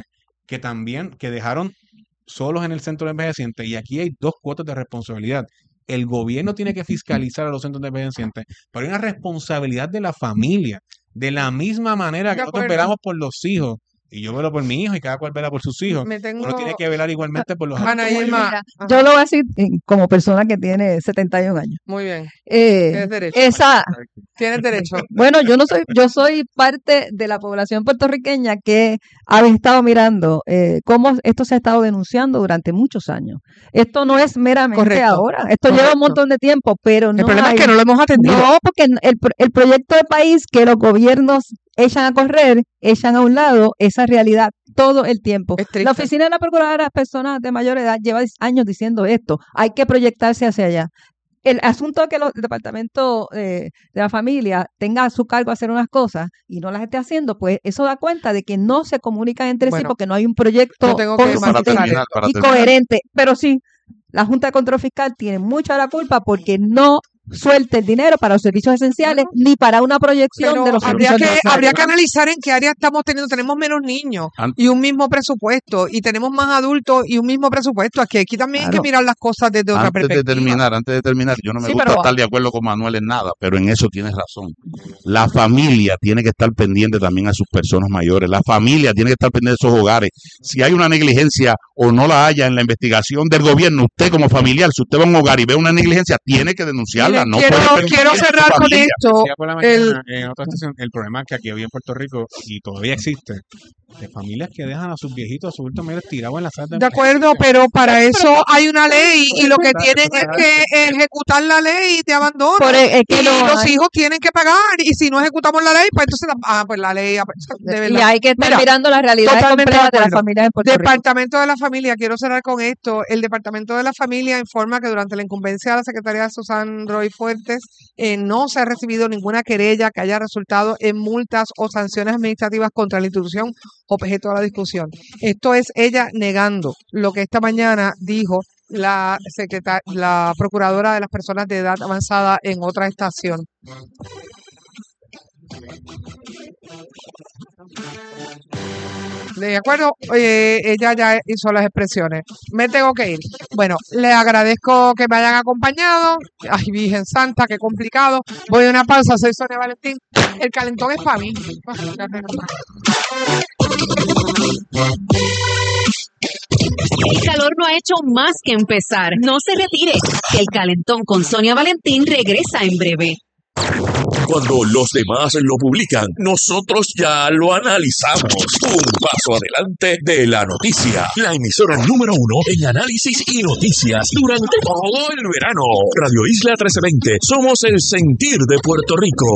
Speaker 3: que también, que dejaron solos en el centro de envejecientes, y aquí hay dos cuotas de responsabilidad. El gobierno tiene que fiscalizar a los centros de envejecientes, pero hay una responsabilidad de la familia, de la misma manera que
Speaker 2: De
Speaker 3: nosotros
Speaker 2: acuerdo.
Speaker 3: velamos por los hijos, y yo velo por mi hijo y cada cual vela por sus hijos,
Speaker 2: Me tengo...
Speaker 3: uno tiene que velar igualmente por los
Speaker 2: Ana
Speaker 3: adultos.
Speaker 2: Irma,
Speaker 4: Mira,
Speaker 2: ajá.
Speaker 4: yo lo voy a decir eh, como persona que tiene setenta y un años.
Speaker 2: Muy bien,
Speaker 4: Eh,
Speaker 2: tienes derecho.
Speaker 4: esa,
Speaker 2: Tienes derecho.
Speaker 4: bueno, yo no soy, yo soy parte de la población puertorriqueña que ha estado mirando eh, cómo esto se ha estado denunciando durante muchos años. Esto no es meramente
Speaker 2: Correcto,
Speaker 4: ahora, esto lleva
Speaker 2: correcto.
Speaker 4: un montón de tiempo, pero
Speaker 2: El
Speaker 4: no
Speaker 2: problema
Speaker 4: hay,
Speaker 2: es que no lo hemos atendido.
Speaker 4: no, porque el, pro- el proyecto de país que los gobiernos echan a correr, echan a un lado esa realidad todo el tiempo.
Speaker 2: Es triste.
Speaker 4: La Oficina de la Procuradora de las Personas de Mayor Edad lleva años diciendo esto, hay que proyectarse hacia allá. El asunto de que los- el Departamento eh, de la Familia tenga a su cargo hacer unas cosas y no las esté haciendo, pues eso da cuenta de que no se comunican entre sí
Speaker 2: Bueno,
Speaker 4: porque no hay un proyecto
Speaker 2: yo tengo que
Speaker 1: Pero para
Speaker 2: matizar.
Speaker 1: terminar, para
Speaker 4: y
Speaker 1: terminar,
Speaker 4: coherente. Pero sí, la Junta de Control Fiscal tiene mucha la culpa porque no suelta el dinero para los servicios esenciales ni para una proyección
Speaker 2: Pero
Speaker 4: de los
Speaker 2: habría
Speaker 4: servicios
Speaker 2: que,
Speaker 4: necesarios.
Speaker 2: habría que analizar en qué área estamos teniendo. Tenemos menos niños
Speaker 1: An-
Speaker 2: y un mismo presupuesto, y tenemos más adultos y un mismo presupuesto. Aquí, aquí también hay que
Speaker 4: Claro.
Speaker 2: mirar las cosas desde otra
Speaker 1: antes de
Speaker 2: perspectiva.
Speaker 1: terminar, antes de terminar, yo no me
Speaker 2: Sí,
Speaker 1: gusta
Speaker 2: pero-
Speaker 1: estar de acuerdo con Manuel en nada, pero en eso tienes razón. La familia tiene que estar pendiente también a sus personas mayores. La familia tiene que estar pendiente de esos hogares. Si hay una negligencia o no la haya en la investigación del gobierno, usted como familiar, si usted va a un hogar y ve una negligencia, tiene que denunciarla.
Speaker 2: Miren,
Speaker 1: no
Speaker 2: quiero,
Speaker 1: puede permitir
Speaker 2: quiero
Speaker 1: que su
Speaker 2: cerrar con
Speaker 1: familia-
Speaker 2: esto.
Speaker 3: Decía por la mañana
Speaker 2: El,
Speaker 3: en otra estación, el problema que aquí había en Puerto Rico, y todavía existe, de familias que dejan a sus viejitos, a sus adultos mayores tirados en la sala de
Speaker 2: de acuerdo, pero para eso hay una ley y lo que
Speaker 3: Exacto,
Speaker 2: tienen es que ejecutar la ley y te abandonan.
Speaker 4: Por el- es que
Speaker 2: Y
Speaker 4: no
Speaker 2: los
Speaker 4: hay.
Speaker 2: hijos tienen que pagar, y si no ejecutamos la ley, pues entonces, la- ah, pues la ley, ah, pues, de
Speaker 4: Y
Speaker 2: verdad.
Speaker 4: hay que estar
Speaker 2: Mira,
Speaker 4: mirando la realidad
Speaker 2: totalmente
Speaker 4: completa
Speaker 2: de
Speaker 4: de las
Speaker 2: acuerdo.
Speaker 4: familias en Puerto Rico.
Speaker 2: Departamento de la Familia, quiero cerrar con esto. El Departamento de la Familia informa que durante la incumbencia de la secretaria Susan Roy Fuertes eh, no se ha recibido ninguna querella que haya resultado en multas o sanciones administrativas contra la institución objeto de la discusión. Esto es ella negando lo que esta mañana dijo la secreta- la procuradora de las personas de edad avanzada en otra estación. De acuerdo, eh, ella ya hizo las expresiones. Me tengo que ir. Bueno, le agradezco que me hayan acompañado. Ay, Virgen Santa, qué complicado. Voy a una pausa, soy Sonia Valentín. El calentón es para mí.
Speaker 5: El calor no ha hecho más que empezar. No se retire. El calentón con Sonia Valentín regresa en breve.
Speaker 6: Cuando los demás lo publican, nosotros ya lo analizamos. Un paso adelante de la noticia. La emisora número uno en análisis y noticias durante todo el verano. Radio Isla trece veinte. Somos el sentir de Puerto Rico.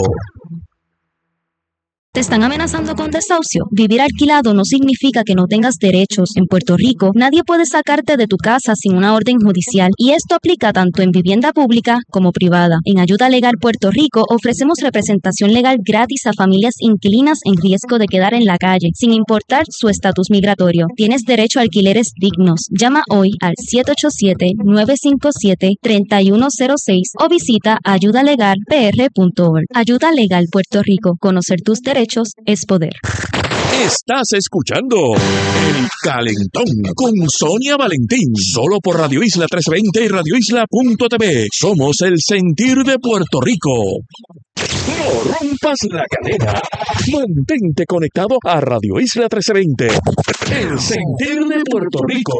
Speaker 7: ¿Te están amenazando con desahucio? Vivir alquilado no significa que no tengas derechos. En Puerto Rico, nadie puede sacarte de tu casa sin una orden judicial, y esto aplica tanto en vivienda pública como privada. En Ayuda Legal Puerto Rico ofrecemos representación legal gratis a familias inquilinas en riesgo de quedar en la calle, sin importar su estatus migratorio. Tienes derecho a alquileres dignos. Llama hoy al siete ocho siete, nueve cinco siete, tres uno cero seis o visita ayuda legal p r punto org. Ayuda Legal Puerto Rico. Conocer tus derechos es poder.
Speaker 6: Estás escuchando El Calentón con Sonia Valentín. Solo por Radio Isla trece veinte y radio isla punto t v. Somos el sentir de Puerto Rico. No rompas la cadena. Mantente conectado a Radio Isla trece veinte. El sentir de Puerto Rico.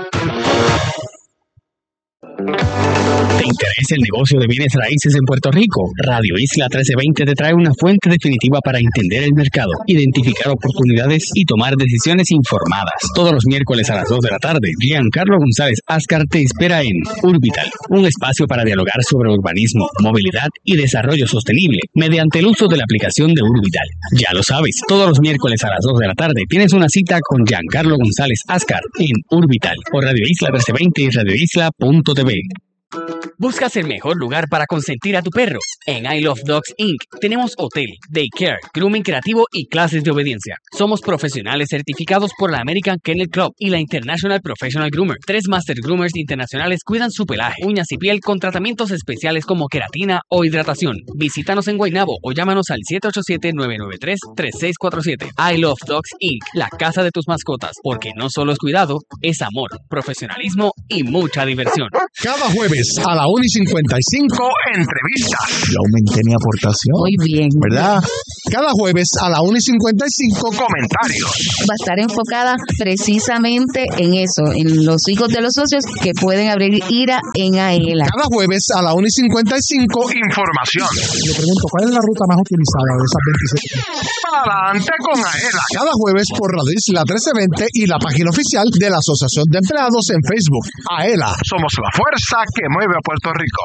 Speaker 8: ¿Te interesa el negocio de bienes raíces en Puerto Rico? Radio Isla trece veinte te trae una fuente definitiva para entender el mercado, identificar oportunidades y tomar decisiones informadas. Todos los miércoles a las dos de la tarde, Giancarlo González Ascar te espera en Urbital, un espacio para dialogar sobre urbanismo, movilidad y desarrollo sostenible mediante el uso de la aplicación de Urbital. Ya lo sabes, todos los miércoles a las dos de la tarde tienes una cita con Giancarlo González Ascar en Urbital por Radio Isla trece veinte y radio isla punto t v. ¿Buscas el mejor lugar para consentir a tu perro? En I Love Dogs incorporated tenemos hotel, daycare, grooming creativo y clases de obediencia. Somos profesionales certificados por la American Kennel Club y la International Professional Groomer. Tres Master Groomers internacionales cuidan su pelaje, uñas y piel con tratamientos especiales como queratina o hidratación. Visítanos en Guaynabo o llámanos al siete ocho siete, nueve nueve tres, tres seis cuatro siete. I Love Dogs incorporated, la casa de tus mascotas, porque no solo es cuidado, es amor, profesionalismo y mucha diversión.
Speaker 9: Cada jueves a la una y cincuenta y cinco, entrevistas. Yo aumenté mi aportación.
Speaker 10: Muy bien.
Speaker 9: ¿Verdad? Cada jueves a la una y cincuenta y cinco, comentarios.
Speaker 10: Va a estar enfocada precisamente en eso, en los hijos de los socios que pueden abrir ira en AELA.
Speaker 9: Cada jueves a la una y cincuenta y cinco, información. Le pregunto, ¿cuál es la ruta más utilizada de esas veintiséis? Adelante con AELA. Cada jueves por Radio Isla trece veinte y la página oficial de la Asociación de Empleados en Facebook. AELA, somos la fuerza que mueve a Puerto Rico.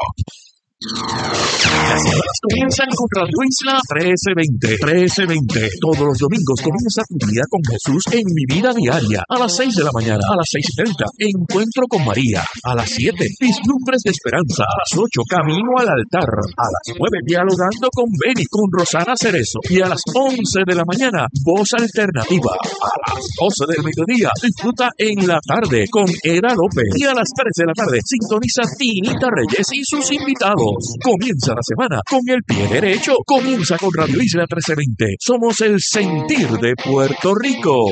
Speaker 6: Las llamadas comienzan con Radio Isla trece veinte. trece veinte. Todos los domingos comienza tu día con Jesús en Mi Vida Diaria. A las seis de la mañana, a las seis y treinta. Encuentro con María. A las siete, Vislumbres de Esperanza. A las ocho, Camino al Altar. A las nueve, Dialogando con Beni, con Rosana Cerezo. Y a las once de la mañana, Voz Alternativa. A las doce del mediodía, disfruta En la Tarde con Eda López. Y a las tres de la tarde, sintoniza Tinita Reyes y sus invitados. Comienza la semana con el pie derecho. Comienza con Radio Isla trece veinte. Somos el sentir de Puerto Rico.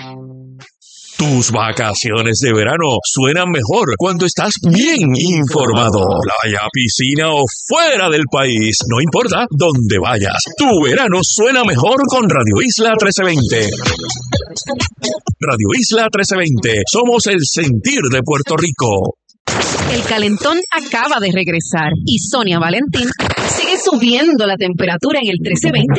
Speaker 6: Tus vacaciones de verano suenan mejor cuando estás bien informado. Playa, piscina o fuera del país, no importa dónde vayas. Tu verano suena mejor con Radio Isla trece veinte. Radio Isla trece veinte. Somos el sentir de Puerto Rico.
Speaker 5: El calentón acaba de regresar y Sonia Valentín sigue subiendo la temperatura en el trece veinte.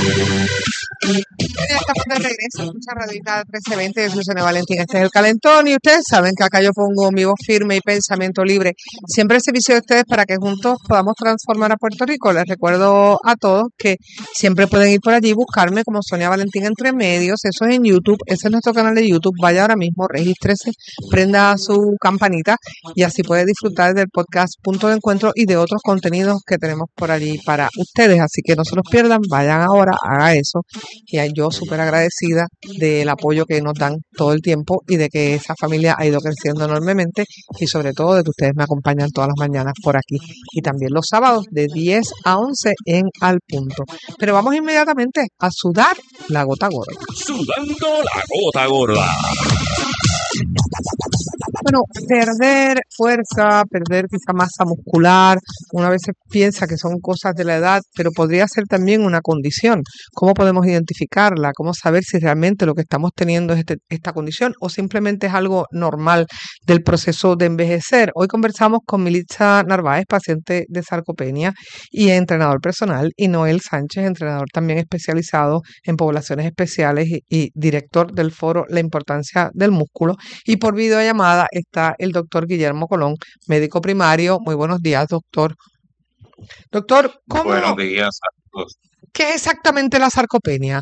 Speaker 2: Estamos de regreso, escucha Radio Isla trece veinte, yo soy Sonia Valentín, este es el calentón y ustedes saben que acá yo pongo mi voz firme y pensamiento libre, siempre al servicio de ustedes para que juntos podamos transformar a Puerto Rico. Les recuerdo a todos que siempre pueden ir por allí y buscarme como Sonia Valentín Entre Medios, eso es en YouTube, ese es nuestro canal de YouTube, vaya ahora mismo, regístrese, prenda su campanita y así puede disfrutar del podcast Punto de Encuentro y de otros contenidos que tenemos por allí para ustedes, así que no se los pierdan, vayan ahora, haga eso. Y yo súper agradecida del apoyo que nos dan todo el tiempo y de que esa familia ha ido creciendo enormemente y sobre todo de que ustedes me acompañan todas las mañanas por aquí y también los sábados de diez a once en Al Punto. Pero vamos inmediatamente a sudar la gota gorda.
Speaker 6: Sudando la gota gorda.
Speaker 2: Bueno, perder fuerza, perder quizá masa muscular, una vez piensa que son cosas de la edad, pero podría ser también una condición. ¿Cómo podemos identificarla? ¿Cómo saber si realmente lo que estamos teniendo es este, esta condición o simplemente es algo normal del proceso de envejecer? Hoy conversamos con Militza Narváez, paciente de sarcopenia y entrenador personal, y Noel Sánchez, entrenador también especializado en poblaciones especiales y, y director del foro La Importancia del Músculo. Y por videollamada está el doctor Guillermo Colón, médico primario. Muy buenos días, doctor. Doctor, ¿cómo,
Speaker 11: Buenos días a todos.
Speaker 2: ¿qué es exactamente la sarcopenia?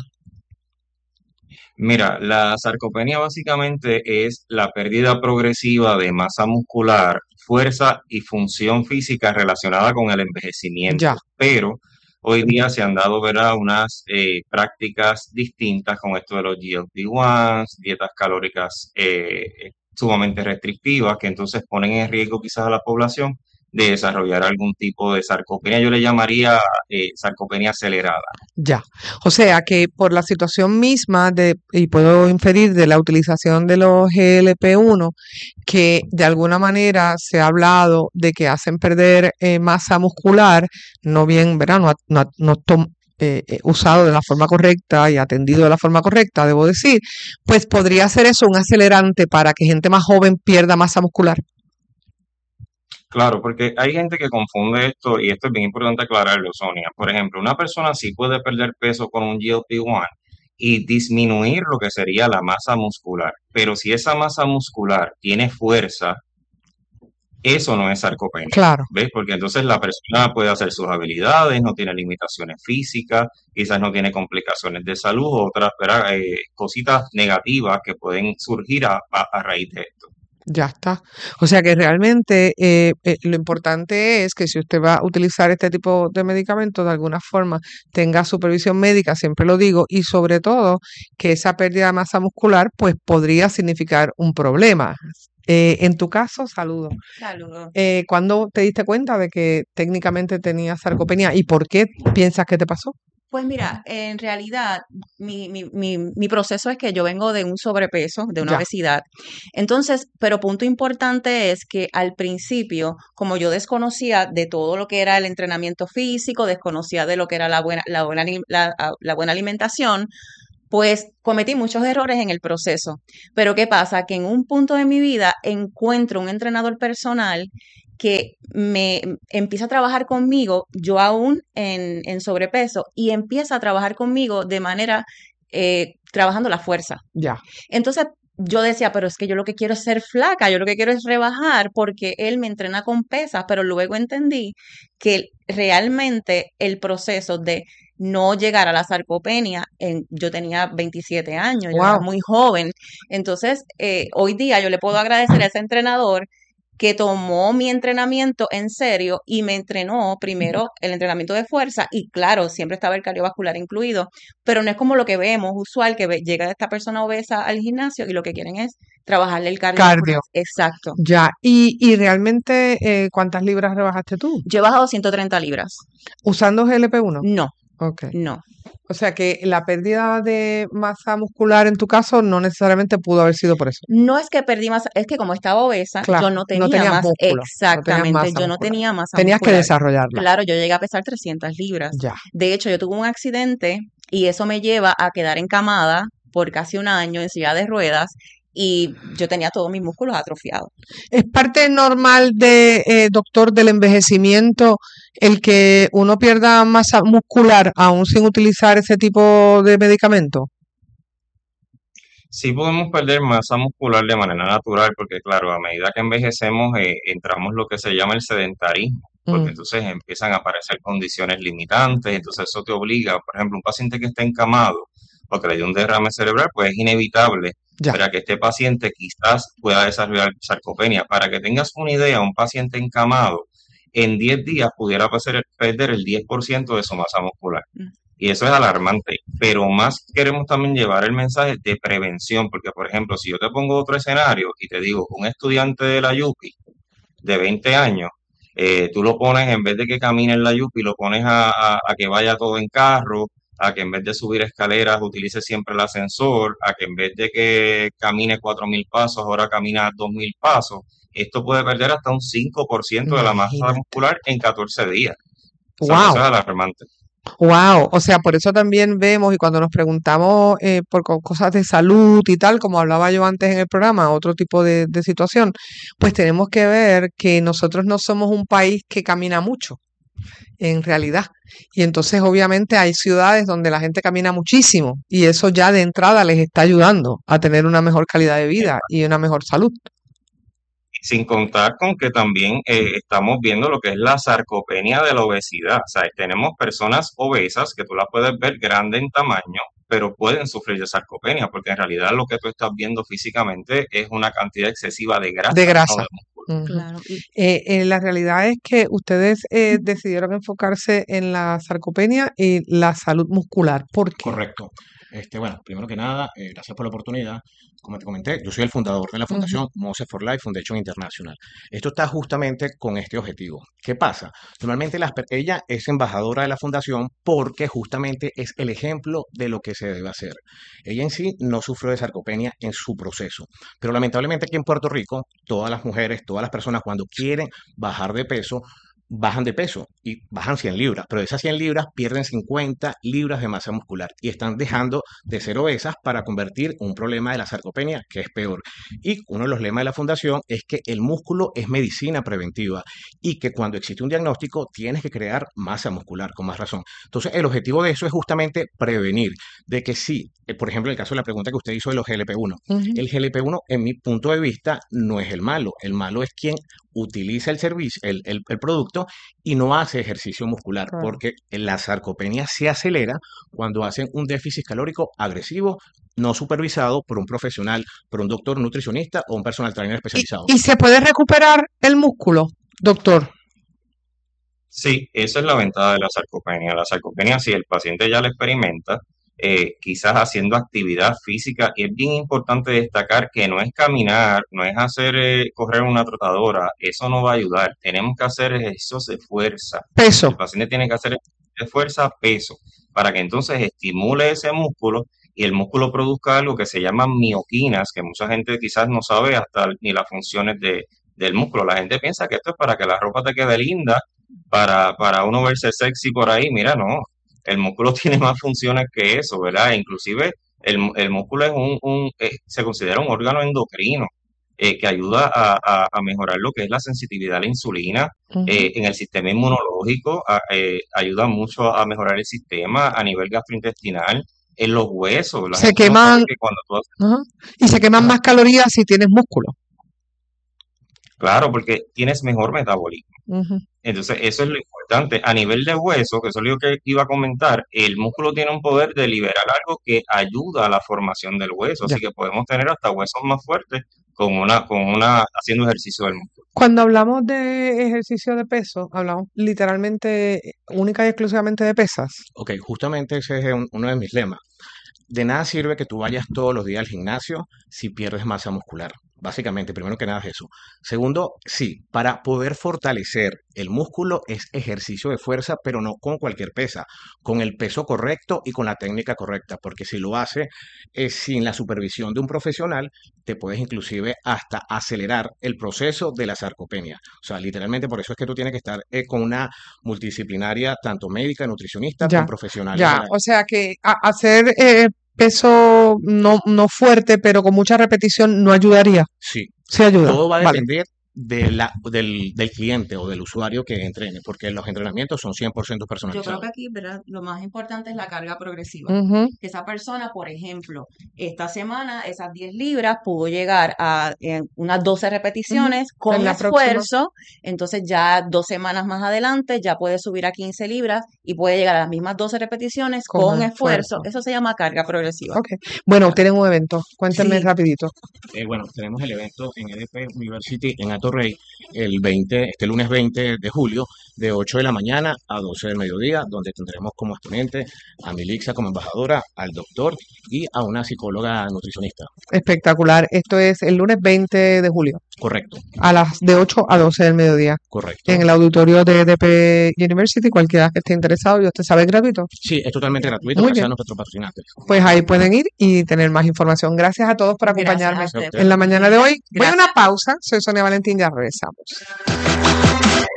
Speaker 11: Mira, la sarcopenia básicamente es la pérdida progresiva de masa muscular, fuerza y función física relacionada con el envejecimiento.
Speaker 2: Ya.
Speaker 11: Pero hoy día se han dado, ¿verdad?, unas eh, prácticas distintas con esto de los G L P uno, dietas calóricas eh, sumamente restrictivas, que entonces ponen en riesgo quizás a la población de desarrollar algún tipo de sarcopenia. Yo le llamaría eh, sarcopenia acelerada.
Speaker 2: Ya, o sea que por la situación misma, de, y puedo inferir de la utilización de los G L P uno, que de alguna manera se ha hablado de que hacen perder eh, masa muscular, no bien, ¿verdad? No, no, no tom, eh, eh, usado de la forma correcta y atendido de la forma correcta, debo decir, pues podría ser eso un acelerante para que gente más joven pierda masa muscular.
Speaker 11: Claro, porque hay gente que confunde esto y esto es bien importante aclararlo, Sonia. Por ejemplo, una persona sí puede perder peso con un G L P uno y disminuir lo que sería la masa muscular, pero si esa masa muscular tiene fuerza, eso no es sarcopenia.
Speaker 2: Claro.
Speaker 11: ¿Ves? Porque entonces la persona puede hacer sus habilidades, no tiene limitaciones físicas, quizás no tiene complicaciones de salud o otras, ¿verdad?, eh, cositas negativas que pueden surgir a, a, a raíz de esto.
Speaker 2: Ya está. O sea que realmente eh, eh, lo importante es que si usted va a utilizar este tipo de medicamentos, de alguna forma tenga supervisión médica, siempre lo digo, y sobre todo que esa pérdida de masa muscular pues podría significar un problema. Eh, en tu caso, saludo.
Speaker 4: Saludos.
Speaker 2: Eh, ¿cuándo te diste cuenta de que técnicamente tenías sarcopenia y por qué piensas que te pasó?
Speaker 4: Pues mira, en realidad mi, mi, mi, mi proceso es que yo vengo de un sobrepeso, de una
Speaker 2: Ya.
Speaker 4: obesidad. Entonces, pero punto importante es que al principio, como yo desconocía de todo lo que era el entrenamiento físico, desconocía de lo que era la buena, la buena, ali- la, a- la buena alimentación, pues cometí muchos errores en el proceso. Pero ¿qué pasa? Que en un punto de mi vida encuentro un entrenador personal que me empieza a trabajar conmigo, yo aún en, en sobrepeso, y empieza a trabajar conmigo de manera, eh, trabajando la fuerza.
Speaker 2: Ya.
Speaker 4: Entonces yo decía, pero es que yo lo que quiero es ser flaca, yo lo que quiero es rebajar porque él me entrena con pesas, pero luego entendí que realmente el proceso de no llegar a la sarcopenia, en, yo tenía veintisiete años, yo era
Speaker 2: Wow.
Speaker 4: muy joven. Entonces, eh, hoy día yo le puedo agradecer a ese entrenador que tomó mi entrenamiento en serio y me entrenó primero el entrenamiento de fuerza y claro, siempre estaba el cardiovascular incluido, pero no es como lo que vemos usual, que ve- llega esta persona obesa al gimnasio y lo que quieren es trabajarle el cardiovascular.
Speaker 2: Cardio.
Speaker 4: Exacto.
Speaker 2: Ya. ¿Y, y realmente eh, cuántas libras rebajaste tú?
Speaker 4: Yo he bajado ciento treinta libras.
Speaker 2: ¿Usando G L P uno?
Speaker 4: No,
Speaker 2: Ok.
Speaker 4: no.
Speaker 2: O sea que la pérdida de masa muscular en tu caso no necesariamente pudo haber sido por eso.
Speaker 4: No es que perdí masa, es que como estaba obesa,
Speaker 2: Claro,
Speaker 4: yo no
Speaker 2: no
Speaker 4: tenía
Speaker 2: tenías
Speaker 4: más,
Speaker 2: músculo, no tenías
Speaker 4: exactamente,
Speaker 2: masa
Speaker 4: yo no
Speaker 2: muscular.
Speaker 4: tenía masa
Speaker 2: Tenías que
Speaker 4: muscular.
Speaker 2: desarrollarla.
Speaker 4: Claro, yo llegué a pesar trescientas libras.
Speaker 2: Ya.
Speaker 4: De hecho, yo tuve un accidente y eso me lleva a quedar encamada por casi un año en silla de ruedas y yo tenía todos mis músculos atrofiados.
Speaker 2: ¿Es parte normal de, eh, doctor, del envejecimiento el que uno pierda masa muscular aún sin utilizar ese tipo de medicamento?
Speaker 11: Sí podemos perder masa muscular de manera natural, porque claro, a medida que envejecemos, eh, entramos lo que se llama el sedentarismo, porque
Speaker 2: Mm,
Speaker 11: entonces empiezan a aparecer condiciones limitantes, entonces eso te obliga, por ejemplo, un paciente que está encamado porque le dio un derrame cerebral, pues es inevitable
Speaker 2: ya.
Speaker 11: para que este paciente quizás pueda desarrollar sarcopenia. Para que tengas una idea, un paciente encamado en diez días pudiera pasar- perder el diez por ciento de su masa muscular.
Speaker 4: Mm.
Speaker 11: Y eso es alarmante, pero más queremos también llevar el mensaje de prevención, porque por ejemplo, si yo te pongo otro escenario y te digo, un estudiante de la Yupi de veinte años, eh, tú lo pones, en vez de que camine en la Yupi, lo pones a, a- a que vaya todo en carro, a que en vez de subir escaleras utilice siempre el ascensor, a que en vez de que camine cuatro mil pasos, ahora camina dos mil pasos. Esto puede perder hasta un cinco por ciento de la masa
Speaker 2: Imagínate.
Speaker 11: muscular en catorce días. O sea, que eso
Speaker 2: Wow.
Speaker 11: es alarmante.
Speaker 2: Wow, o sea, por eso también vemos y cuando nos preguntamos eh, por co- cosas de salud y tal, como hablaba yo antes en el programa, otro tipo de, de situación, pues tenemos que ver que nosotros no somos un país que camina mucho, en realidad. Y entonces obviamente hay ciudades donde la gente camina muchísimo y eso ya de entrada les está ayudando a tener una mejor calidad de vida y una mejor salud.
Speaker 11: Sin contar con que también eh, estamos viendo lo que es la sarcopenia de la obesidad. O sea, tenemos personas obesas que tú las puedes ver grande en tamaño, pero pueden sufrir de sarcopenia, porque en realidad lo que tú estás viendo físicamente es una cantidad excesiva de grasa,
Speaker 2: De
Speaker 11: no
Speaker 2: grasa.
Speaker 11: de músculo.
Speaker 2: Ujú.
Speaker 4: Claro. Y
Speaker 2: Eh, eh, la realidad es que ustedes eh, decidieron enfocarse en la sarcopenia y la salud muscular. ¿Por qué?
Speaker 12: Correcto. Este, bueno, primero que nada, eh, gracias por la oportunidad. Como te comenté, yo soy el fundador de la
Speaker 2: Ujú.
Speaker 12: fundación Moses for Life Foundation International. Esto está justamente con este objetivo. ¿Qué pasa? Normalmente las per- ella es embajadora de la fundación porque justamente es el ejemplo de lo que se debe hacer. Ella en sí no sufrió de sarcopenia en su proceso, pero lamentablemente aquí en Puerto Rico, todas las mujeres, todas las personas cuando quieren bajar de peso, bajan de peso y bajan cien libras, pero de esas cien libras pierden cincuenta libras de masa muscular y están dejando de ser obesas para convertir un problema de la sarcopenia, que es peor. Y uno de los lemas de la fundación es que el músculo es medicina preventiva y que cuando existe un diagnóstico tienes que crear masa muscular, con más razón. Entonces, el objetivo de eso es justamente prevenir de que sí, eh, por ejemplo, en el caso de la pregunta que usted hizo de los G L P uno,
Speaker 2: Ujú.
Speaker 12: el G L P uno, en mi punto de vista, no es el malo. El malo es quien utiliza el servicio, el, el- el producto y no hace ejercicio muscular,
Speaker 2: Claro.
Speaker 12: porque la sarcopenia se acelera cuando hacen un déficit calórico agresivo no supervisado por un profesional, por un doctor nutricionista o un personal trainer especializado.
Speaker 2: ¿Y se puede recuperar el músculo, doctor?
Speaker 11: Sí, esa es la ventaja de la sarcopenia. La sarcopenia, si el paciente ya la experimenta, eh, quizás haciendo actividad física, y es bien importante destacar que no es caminar, no es hacer eh, correr una trotadora, eso no va a ayudar. Tenemos que hacer ejercicios de fuerza.
Speaker 2: Peso.
Speaker 11: El paciente tiene que hacer ejercicios de fuerza, peso, para que entonces estimule ese músculo y el músculo produzca algo que se llama mioquinas, que mucha gente quizás no sabe hasta ni las funciones de, del músculo. La gente piensa que esto es para que la ropa te quede linda, para, para uno verse sexy por ahí. Mira, no, el músculo tiene más funciones que eso, ¿verdad? Inclusive el, el músculo es un, un eh, se considera un órgano endocrino eh, que ayuda a, a, a mejorar lo que es la sensitividad a la insulina,
Speaker 2: Ujú.
Speaker 11: eh, en el sistema inmunológico, a- eh, ayuda mucho a mejorar el sistema a nivel gastrointestinal, en los huesos. La
Speaker 2: Se
Speaker 11: gente no sabe
Speaker 2: queman,
Speaker 11: que cuando tú haces,
Speaker 2: ajá, y se queman más calorías si tienes músculo.
Speaker 11: claro, porque tienes mejor metabolismo.
Speaker 2: Ujú.
Speaker 11: Entonces, eso es lo importante. A nivel de hueso, que eso es lo que iba a comentar, el músculo tiene un poder de liberar algo que ayuda a la formación del hueso.
Speaker 2: Ya.
Speaker 11: Así que podemos tener hasta huesos más fuertes con una, con una, haciendo ejercicio del músculo.
Speaker 2: Cuando hablamos de ejercicio de peso, hablamos literalmente única y exclusivamente de pesas.
Speaker 12: Ok, justamente ese es un- uno de mis lemas. De nada sirve que tú vayas todos los días al gimnasio si pierdes masa muscular. Básicamente, primero que nada es eso. Segundo, sí, para poder fortalecer el músculo es ejercicio de fuerza, pero no con cualquier pesa, con el peso correcto y con la técnica correcta, porque si lo hace eh, sin la supervisión de un profesional, te puedes inclusive hasta acelerar el proceso de la sarcopenia. O sea, literalmente por eso es que tú tienes que estar eh, con una multidisciplinaria, tanto médica, nutricionista,
Speaker 2: Ya,
Speaker 12: con profesionales de
Speaker 2: ya.
Speaker 12: la...
Speaker 2: O sea que a- hacer eh, peso no, no fuerte, pero con mucha repetición no ayudaría.
Speaker 12: Sí,
Speaker 2: Sí ayuda.
Speaker 12: todo va a
Speaker 2: Vale.
Speaker 12: depender de la, del, del cliente o del usuario que entrene, porque los entrenamientos son cien por ciento
Speaker 13: Yo creo
Speaker 12: personalizados.
Speaker 13: que aquí, ¿verdad? Lo más importante es la carga progresiva.
Speaker 2: Ujú.
Speaker 13: Que esa persona, por ejemplo, esta semana esas diez libras pudo llegar a eh, unas doce repeticiones
Speaker 2: Ujú.
Speaker 13: con
Speaker 2: En la próxima.
Speaker 13: esfuerzo, entonces ya dos semanas más adelante ya puede subir a quince libras y puede llegar a las mismas doce repeticiones
Speaker 2: Con
Speaker 13: con,
Speaker 2: esfuerzo.
Speaker 13: esfuerzo. Eso se llama carga progresiva.
Speaker 2: Ok. Bueno, tienen un evento. Cuéntenme
Speaker 13: Sí.
Speaker 2: rapidito.
Speaker 12: Eh, bueno, tenemos el evento en E D P University en Atorrey el veinte, este lunes veinte de julio, de ocho de la mañana a doce del mediodía, donde tendremos como exponente a Milixa como embajadora, al doctor y a una psicóloga nutricionista.
Speaker 2: Espectacular. Esto es el lunes veinte de julio,
Speaker 12: Correcto,
Speaker 2: a las de ocho a doce del mediodía,
Speaker 12: correcto.
Speaker 2: en el auditorio de E D P University. Cualquiera que esté interesado, y usted sabe, es gratuito.
Speaker 12: Sí, es totalmente gratuito,
Speaker 2: Muy
Speaker 12: gracias
Speaker 2: bien.
Speaker 12: a nuestros patrocinantes.
Speaker 2: Pues ahí pueden ir y tener más información. Gracias a todos por
Speaker 13: Gracias a
Speaker 2: acompañarme
Speaker 13: usted.
Speaker 2: en la mañana de hoy. Voy a
Speaker 13: Gracias.
Speaker 2: una pausa. Soy Sonia Valentín, ya regresamos.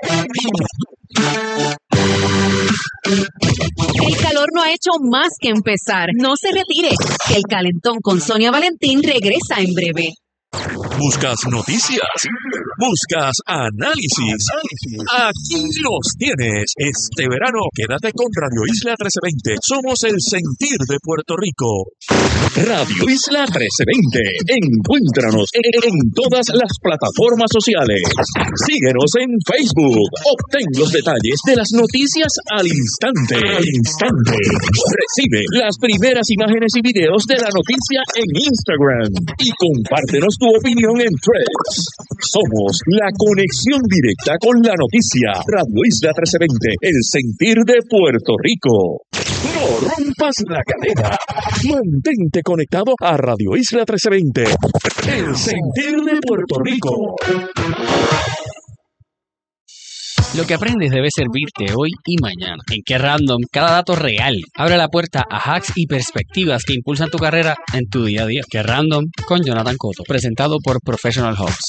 Speaker 5: El calor no ha hecho más que empezar. No se retire, que el calentón con Sonia Valentín regresa en breve.
Speaker 6: Buscas noticias, buscas análisis. Aquí los tienes. Este verano quédate con Radio Isla trece veinte. Somos el sentir de Puerto Rico. Radio Isla trece veinte. Encuéntranos en, en todas las plataformas sociales. Síguenos en Facebook. Obtén los detalles de las noticias al instante. Al instante. Recibe las primeras imágenes y videos de la noticia en Instagram. Y compártenos tu opinión en Threads. Somos la conexión directa con la noticia. Radio Isla trece veinte, el sentir de Puerto Rico. No rompas la cadena. Mantente conectado a Radio Isla trece veinte, el sentir de Puerto Rico.
Speaker 8: Lo que aprendes debe servirte hoy y mañana. En Qué Random, cada dato real abre la puerta a hacks y perspectivas que impulsan tu carrera en tu día a día. Qué Random con Jonathan Cotto, presentado por Professional Hubs.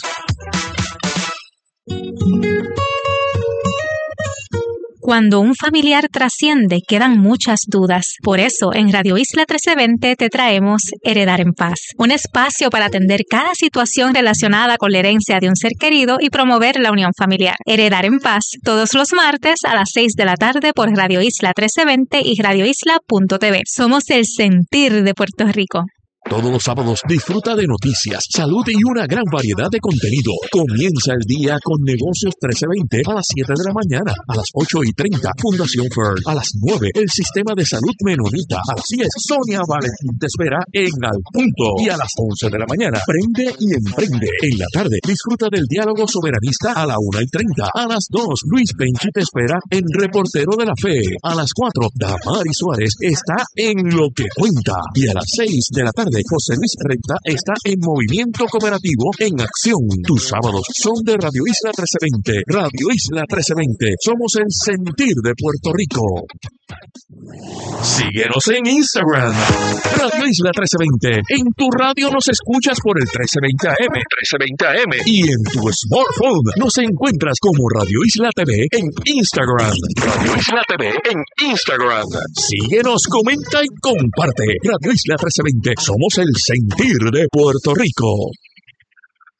Speaker 14: Cuando un familiar trasciende, quedan muchas dudas. Por eso, en Radio Isla trece veinte te traemos Heredar en Paz, un espacio para atender cada situación relacionada con la herencia de un ser querido y promover la unión familiar. Heredar en Paz, todos los martes a las seis de la tarde por Radio Isla trece veinte y radio isla punto t v. Somos el sentir de Puerto Rico.
Speaker 6: Todos los sábados disfruta de noticias, salud y una gran variedad de contenido. Comienza el día con Negocios trece veinte a las siete de la mañana, a las ocho y treinta, Fundación Fern, a las nueve, el Sistema de Salud Menonita, a las diez, Sonia Valentín te espera en Al Punto, y a las once de la mañana, Prende y Emprende. En la tarde, disfruta del diálogo soberanista a la una y treinta, a las dos, Luis Penchi te espera en Reportero de la Fe, a las cuatro, Damari Suárez está en Lo que Cuenta, y a las seis de la tarde, José Luis Recta está en Movimiento Cooperativo en Acción. Tus sábados son de Radio Isla trece veinte. Radio Isla trece veinte. Somos el sentir de Puerto Rico. Síguenos en Instagram, Radio Isla trece veinte. En tu radio nos escuchas por el trece veinte A M, trece veinte A M. Y en tu smartphone nos encuentras como Radio Isla T V en Instagram. Radio Isla T V en Instagram. Síguenos, comenta y comparte. Radio Isla trece veinte. Somos el sentir de Puerto Rico.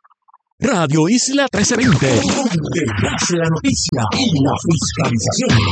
Speaker 6: Radio Isla trece veinte, donde nace la noticia y la fiscalización.